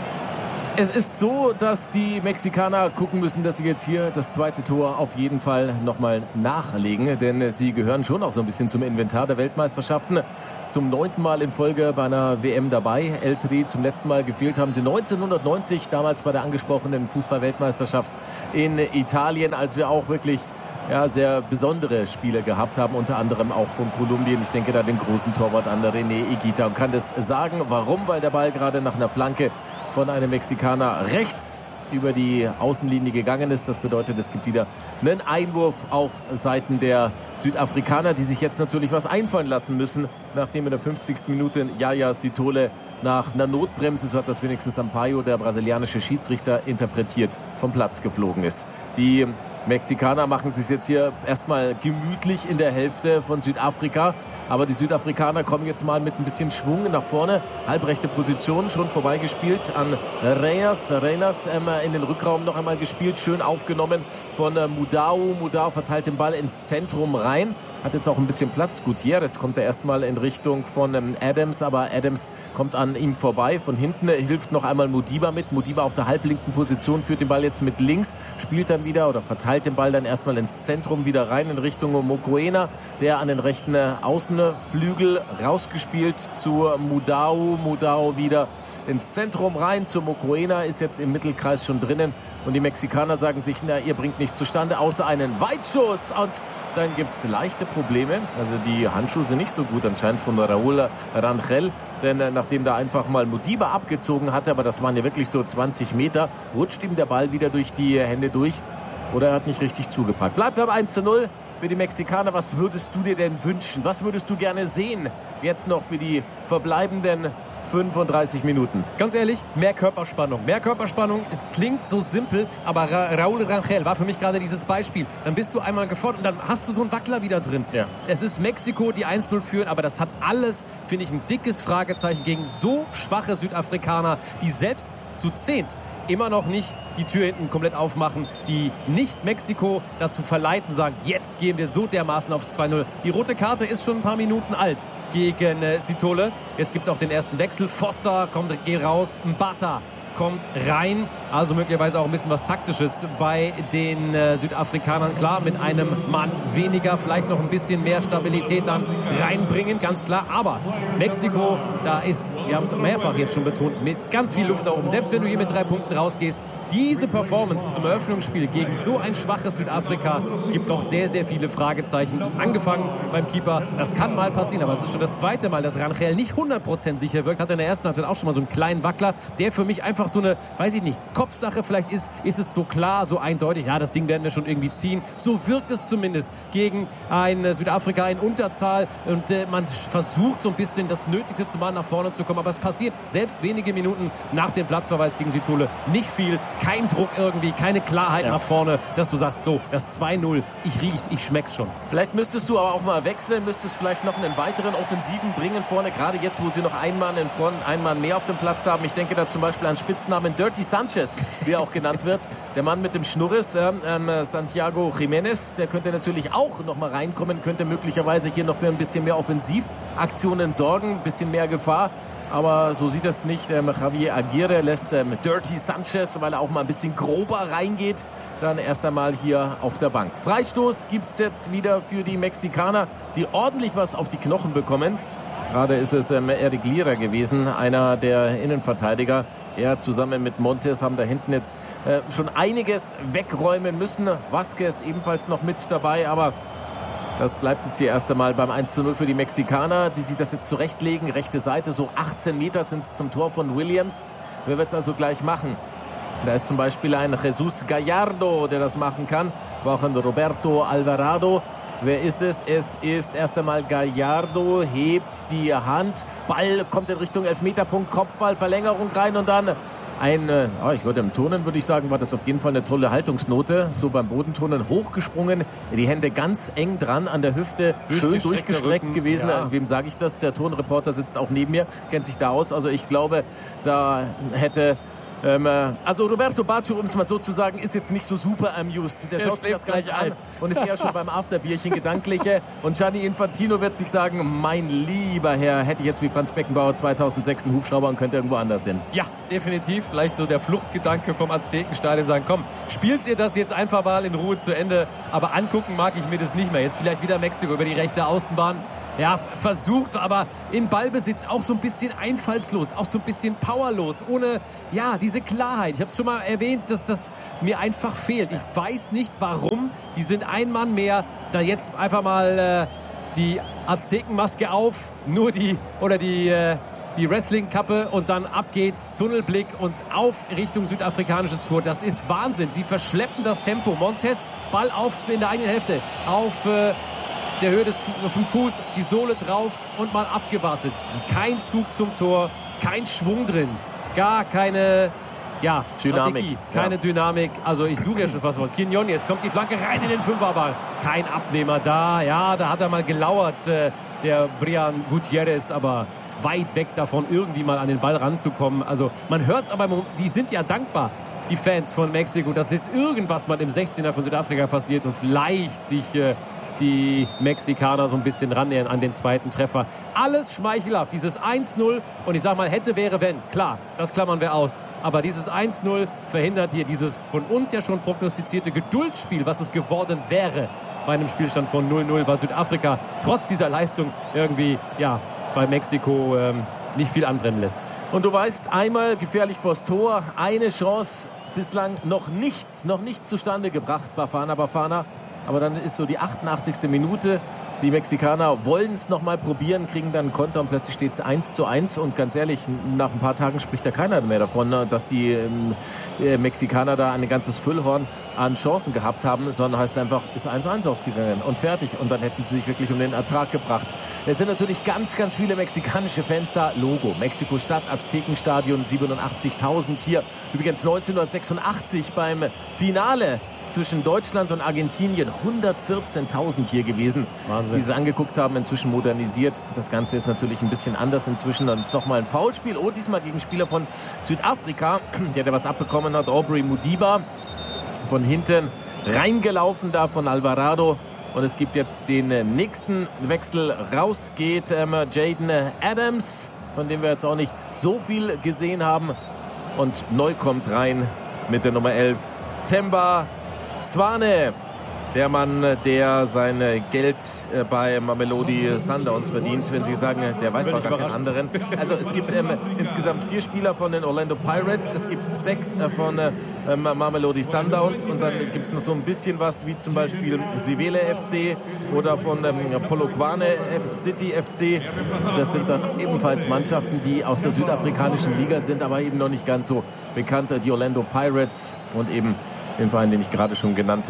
Es ist so, dass die Mexikaner gucken müssen, dass sie jetzt hier das zweite Tor auf jeden Fall nochmal nachlegen. Denn sie gehören schon auch so ein bisschen zum Inventar der Weltmeisterschaften. Zum neunten Mal in Folge bei einer W M dabei. El Tri zum letzten Mal gefehlt haben sie neunzehnhundertneunzig, damals bei der angesprochenen Fußball-Weltmeisterschaft in Italien, als wir auch wirklich ja, sehr besondere Spiele gehabt haben, unter anderem auch von Kolumbien. Ich denke da den großen Torwart an René Higuita und kann das sagen. Warum? Weil der Ball gerade nach einer Flanke von einem Mexikaner rechts über die Außenlinie gegangen ist. Das bedeutet, es gibt wieder einen Einwurf auf Seiten der Südafrikaner, die sich jetzt natürlich was einfallen lassen müssen, nachdem in der fünfzigsten Minute Yaya Sithole nach einer Notbremse, so hat das wenigstens Sampaio, der brasilianische Schiedsrichter, interpretiert, vom Platz geflogen ist. Die Mexikaner machen es sich jetzt hier erstmal gemütlich in der Hälfte von Südafrika. Aber die Südafrikaner kommen jetzt mal mit ein bisschen Schwung nach vorne. Halbrechte Position schon vorbeigespielt an Reyes. Reyes ähm, in den Rückraum noch einmal gespielt. Schön aufgenommen von äh, Mudau. Mudau verteilt den Ball ins Zentrum rein. Hat jetzt auch ein bisschen Platz. Gutiérrez kommt da erstmal in Richtung von ähm, Adams. Aber Adams kommt an ihm vorbei. Von hinten äh, hilft noch einmal Modiba mit. Modiba auf der halblinken Position führt den Ball jetzt mit links. Spielt dann wieder oder verteilt den Ball dann erstmal ins Zentrum wieder rein in Richtung Mokoena. Der an den rechten äh, Außenflügel rausgespielt zu Mudau. Mudau wieder ins Zentrum rein zu Mokoena. Ist jetzt im Mittelkreis schon drinnen. Und die Mexikaner sagen sich, na, ihr bringt nichts zustande, außer einen Weitschuss. Und dann gibt es leichte Probleme. Also die Handschuhe sind nicht so gut anscheinend von Raúl Rangel. Denn äh, nachdem da einfach mal Modiba abgezogen hatte, aber das waren ja wirklich so zwanzig Meter, rutscht ihm der Ball wieder durch die Hände durch. Oder er hat nicht richtig zugepackt. Bleibt beim eins zu null für die Mexikaner. Was würdest du dir denn wünschen? Was würdest du gerne sehen? Jetzt noch für die verbleibenden fünfunddreißig Minuten. Ganz ehrlich, mehr Körperspannung. Mehr Körperspannung, es klingt so simpel, aber Ra- Raúl Rangel war für mich gerade dieses Beispiel. Dann bist du einmal gefordert und dann hast du so einen Wackler wieder drin. Ja. Es ist Mexiko, die eins null führen, aber das hat alles, finde ich, ein dickes Fragezeichen gegen so schwache Südafrikaner, die selbst zu zehnt immer noch nicht die Tür hinten komplett aufmachen, die nicht Mexiko dazu verleiten, sagen, jetzt gehen wir so dermaßen aufs zwei null. Die rote Karte ist schon ein paar Minuten alt gegen äh, Sithole. Jetzt gibt es auch den ersten Wechsel. Foster kommt, geht raus, Mbata kommt rein. Also möglicherweise auch ein bisschen was Taktisches bei den äh, Südafrikanern. Klar, mit einem Mann weniger, vielleicht noch ein bisschen mehr Stabilität dann reinbringen, ganz klar. Aber Mexiko, da ist, wir haben es mehrfach jetzt schon betont, mit ganz viel Luft da oben. Selbst wenn du hier mit drei Punkten rausgehst, diese Performance zum Eröffnungsspiel gegen so ein schwaches Südafrika gibt doch sehr, sehr viele Fragezeichen. Angefangen beim Keeper, das kann mal passieren, aber es ist schon das zweite Mal, dass Rangel nicht hundert Prozent sicher wirkt. Hat in der ersten Halbzeit auch schon mal so einen kleinen Wackler, der für mich einfach so eine, weiß ich nicht, Kopfsache vielleicht ist, ist es so klar, so eindeutig, ja, das Ding werden wir schon irgendwie ziehen. So wirkt es zumindest gegen ein Südafrika in Unterzahl und äh, man versucht so ein bisschen das Nötigste zu machen, nach vorne zu kommen, aber es passiert selbst wenige Minuten nach dem Platzverweis gegen Sithole nicht viel. kein Druck irgendwie, keine Klarheit Ja. nach vorne, dass du sagst, so, das zwei null, ich riech's, ich schmeck's schon. Vielleicht müsstest du aber auch mal wechseln, müsstest vielleicht noch einen weiteren Offensiven bringen vorne, gerade jetzt, wo sie noch einen Mann in Front, einen Mann mehr auf dem Platz haben. Ich denke da zum Beispiel an Spitznamen Dirty Sanchez, wie er auch genannt wird. Der Mann mit dem Schnurres, ähm, Santiago Jiménez, der könnte natürlich auch noch mal reinkommen, könnte möglicherweise hier noch für ein bisschen mehr Offensivaktionen sorgen, ein bisschen mehr Gefahr. Aber so sieht es nicht. Ähm, Javier Aguirre lässt ähm, Dirty Sanchez, weil er auch mal ein bisschen grober reingeht, dann erst einmal hier auf der Bank. Freistoß gibt's jetzt wieder für die Mexikaner, die ordentlich was auf die Knochen bekommen. Gerade ist es ähm, Eric Lira gewesen, einer der Innenverteidiger. Er zusammen mit Montes haben da hinten jetzt äh, schon einiges wegräumen müssen. Vasquez ebenfalls noch mit dabei, aber das bleibt jetzt hier erst einmal beim eins zu null für die Mexikaner, die sich das jetzt zurechtlegen. Rechte Seite, so achtzehn Meter sind es zum Tor von Williams. Wer wird es also gleich machen? Da ist zum Beispiel ein Jesus Gallardo, der das machen kann. Aber auch ein Roberto Alvarado. Wer ist es? Es ist erst einmal Gallardo, hebt die Hand. Ball kommt in Richtung Elfmeterpunkt, Kopfball, Verlängerung rein und dann ein, oh, ich würde im Turnen, würde ich sagen, war das auf jeden Fall eine tolle Haltungsnote. So beim Bodenturnen hochgesprungen, die Hände ganz eng dran an der Hüfte, schön durchgestreckt Rücken, gewesen. Ja. Wem sage ich das? Der Turnreporter sitzt auch neben mir, kennt sich da aus. Also ich glaube, da hätte... Ähm, also Roberto Baggio, um es mal so zu sagen, ist jetzt nicht so super amused. Der, der schaut sich das gleich an und ist ja schon beim Afterbierchen gedankliche. Und Gianni Infantino wird sich sagen, mein lieber Herr, hätte ich jetzt wie Franz Beckenbauer zweitausendsechs einen Hubschrauber und könnte irgendwo anders hin. Ja, definitiv. Vielleicht so der Fluchtgedanke vom Aztekenstadion sagen, komm, spielt ihr das jetzt einfach mal in Ruhe zu Ende. Aber angucken mag ich mir das nicht mehr. Jetzt vielleicht wieder Mexiko über die rechte Außenbahn. Ja, versucht, aber in Ballbesitz auch so ein bisschen einfallslos, auch so ein bisschen powerlos, ohne, ja, die Diese Klarheit. Ich habe es schon mal erwähnt, dass das mir einfach fehlt. Ich weiß nicht, warum. Die sind ein Mann mehr. Da jetzt einfach mal äh, die Aztekenmaske auf, nur die oder die äh, die Wrestling-Kappe und dann ab geht's, Tunnelblick und auf Richtung südafrikanisches Tor. Das ist Wahnsinn. Sie verschleppen das Tempo. Montes, Ball auf in der eigenen Hälfte, auf äh, der Höhe des Fu- Fuß, die Sohle drauf und mal abgewartet. Kein Zug zum Tor, kein Schwung drin. Gar keine ja, Strategie, Dynamik. keine Ja. Dynamik. Also ich suche ja schon fast mal. Quiñones, kommt die Flanke rein in den Fünfer, aber kein Abnehmer da. Ja, da hat er mal gelauert, äh, der Brian Gutierrez, aber weit weg davon, irgendwie mal an den Ball ranzukommen. Also man hört es aber, die sind ja dankbar, die Fans von Mexiko, dass jetzt irgendwas mal im sechzehner von Südafrika passiert und vielleicht sich äh, die Mexikaner so ein bisschen rannähern an den zweiten Treffer. Alles schmeichelhaft, dieses eins null und ich sag mal, hätte, wäre, wenn. Klar, das klammern wir aus. Aber dieses eins null verhindert hier dieses von uns ja schon prognostizierte Geduldsspiel, was es geworden wäre bei einem Spielstand von null null, war Südafrika trotz dieser Leistung irgendwie, ja, bei Mexiko ähm, nicht viel anbrennen lässt. Und du weißt, einmal gefährlich vors Tor, eine Chance, bislang noch nichts, noch nicht zustande gebracht, Bafana Bafana. Aber dann ist so die achtundachtzigste Minute. Die Mexikaner wollen es noch mal probieren, kriegen dann einen Konter und plötzlich steht es eins zu eins. Und ganz ehrlich, nach ein paar Tagen spricht da keiner mehr davon, dass die äh, Mexikaner da ein ganzes Füllhorn an Chancen gehabt haben, sondern heißt einfach, ist eins eins ausgegangen und fertig. Und dann hätten sie sich wirklich um den Ertrag gebracht. Es sind natürlich ganz, ganz viele mexikanische Fans da. Logo, Mexiko-Stadt, Aztekenstadion, siebenundachtzigtausend hier. Übrigens neunzehnhundertsechsundachtzig beim Finale zwischen Deutschland und Argentinien hundertvierzehntausend hier gewesen, Wahnsinn. die sie angeguckt haben, inzwischen modernisiert. Das Ganze ist natürlich ein bisschen anders inzwischen. Dann ist nochmal ein Foulspiel. Oh, diesmal gegen Spieler von Südafrika, der da was abbekommen hat. Aubrey Mudiba von hinten reingelaufen da von Alvarado. Und es gibt jetzt den nächsten Wechsel. Raus geht ähm, Jaden Adams, von dem wir jetzt auch nicht so viel gesehen haben. Und neu kommt rein mit der Nummer elf Themba Zwane, der Mann, der sein Geld bei Mamelodi Sundowns verdient. Wenn Sie sagen, der weiß doch gar keinen anderen. Also es gibt ähm, insgesamt vier Spieler von den Orlando Pirates. Es gibt sechs äh, von ähm, Mamelodi Sundowns. Und dann gibt es noch so ein bisschen was, wie zum Beispiel Sivele F C oder von ähm, Polokwane City F C. Das sind dann ebenfalls Mannschaften, die aus der südafrikanischen Liga sind, aber eben noch nicht ganz so bekannt. Die Orlando Pirates und eben den Verein, den ich gerade schon genannt habe,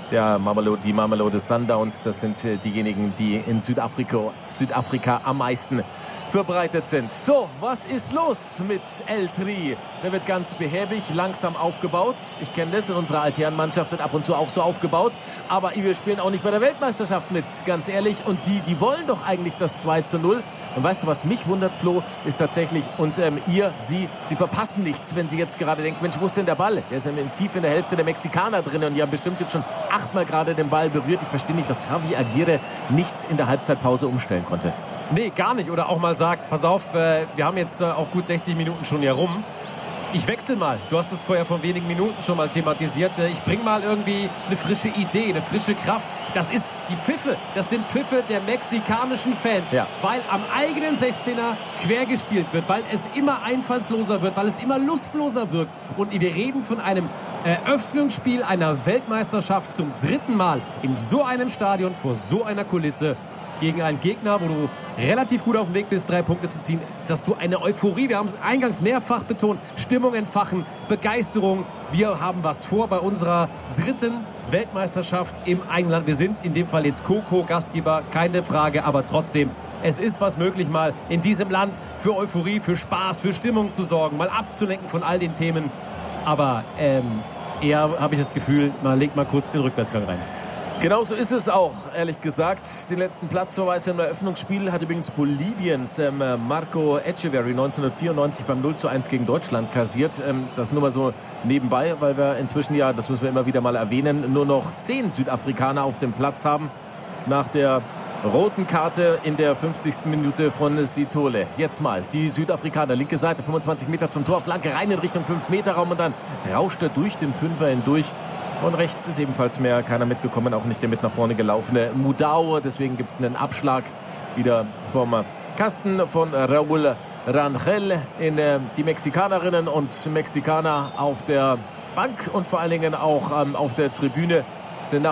der Mamelodi, die Mamelodi Sundowns. Das sind äh, diejenigen, die in Südafrika, Südafrika am meisten verbreitet sind. So, was ist los mit El Tri? Der wird ganz behäbig, langsam aufgebaut. Ich kenne das, in unserer Altherrenmannschaft wird ab und zu auch so aufgebaut. Aber wir spielen auch nicht bei der Weltmeisterschaft mit, ganz ehrlich. Und die, die wollen doch eigentlich das zwei zu null. Und weißt du, was mich wundert, Flo, ist tatsächlich, und ähm, ihr, sie, sie verpassen nichts, wenn sie jetzt gerade denken, Mensch, wo ist denn der Ball? Der ist in, tief in der Hälfte der Mexikaner drin und die haben bestimmt jetzt schon achtmal gerade den Ball berührt. Ich verstehe nicht, dass Javi Aguirre nichts in der Halbzeitpause umstellen konnte. Nee, gar nicht. Oder auch mal sagt, pass auf, äh, wir haben jetzt äh, auch gut sechzig Minuten schon hier rum. Ich wechsle mal. Du hast es vorher vor wenigen Minuten schon mal thematisiert. Äh, ich bring mal irgendwie eine frische Idee, eine frische Kraft. Das ist die Pfiffe. Das sind Pfiffe der mexikanischen Fans. Ja. Weil am eigenen sechzehner quer gespielt wird, weil es immer einfallsloser wird, weil es immer lustloser wirkt. Und wir reden von einem Eröffnungsspiel einer Weltmeisterschaft zum dritten Mal in so einem Stadion vor so einer Kulisse gegen einen Gegner, wo du relativ gut auf dem Weg bist, drei Punkte zu ziehen, dass du eine Euphorie, wir haben es eingangs mehrfach betont, Stimmung entfachen, Begeisterung. Wir haben was vor bei unserer dritten Weltmeisterschaft im Eigenland. Wir sind in dem Fall jetzt Co-Co-Gastgeber, keine Frage, aber trotzdem, es ist was möglich, mal in diesem Land für Euphorie, für Spaß, für Stimmung zu sorgen, mal abzulenken von all den Themen. Aber ähm, eher habe ich das Gefühl, man legt mal kurz den Rückwärtsgang rein. Genauso ist es auch, ehrlich gesagt. Den letzten Platzverweis im Eröffnungsspiel hat übrigens Boliviens ähm, Marco Echeverry neunzehnhundertvierundneunzig beim null zu eins gegen Deutschland kassiert. Ähm, das nur mal so nebenbei, weil wir inzwischen ja, das müssen wir immer wieder mal erwähnen, nur noch zehn Südafrikaner auf dem Platz haben nach der roten Karte in der fünfzigsten Minute von Sithole. Jetzt mal die Südafrikaner, linke Seite, fünfundzwanzig Meter zum Tor, Flanke rein in Richtung fünf Meter Raum und dann rauscht er durch den Fünfer hindurch. Und rechts ist ebenfalls mehr keiner mitgekommen, auch nicht der mit nach vorne gelaufene Mudau. Deswegen gibt es einen Abschlag wieder vom Kasten von Raúl Rangel in äh, die Mexikanerinnen und Mexikaner auf der Bank und vor allen Dingen auch ähm, auf der Tribüne sind nach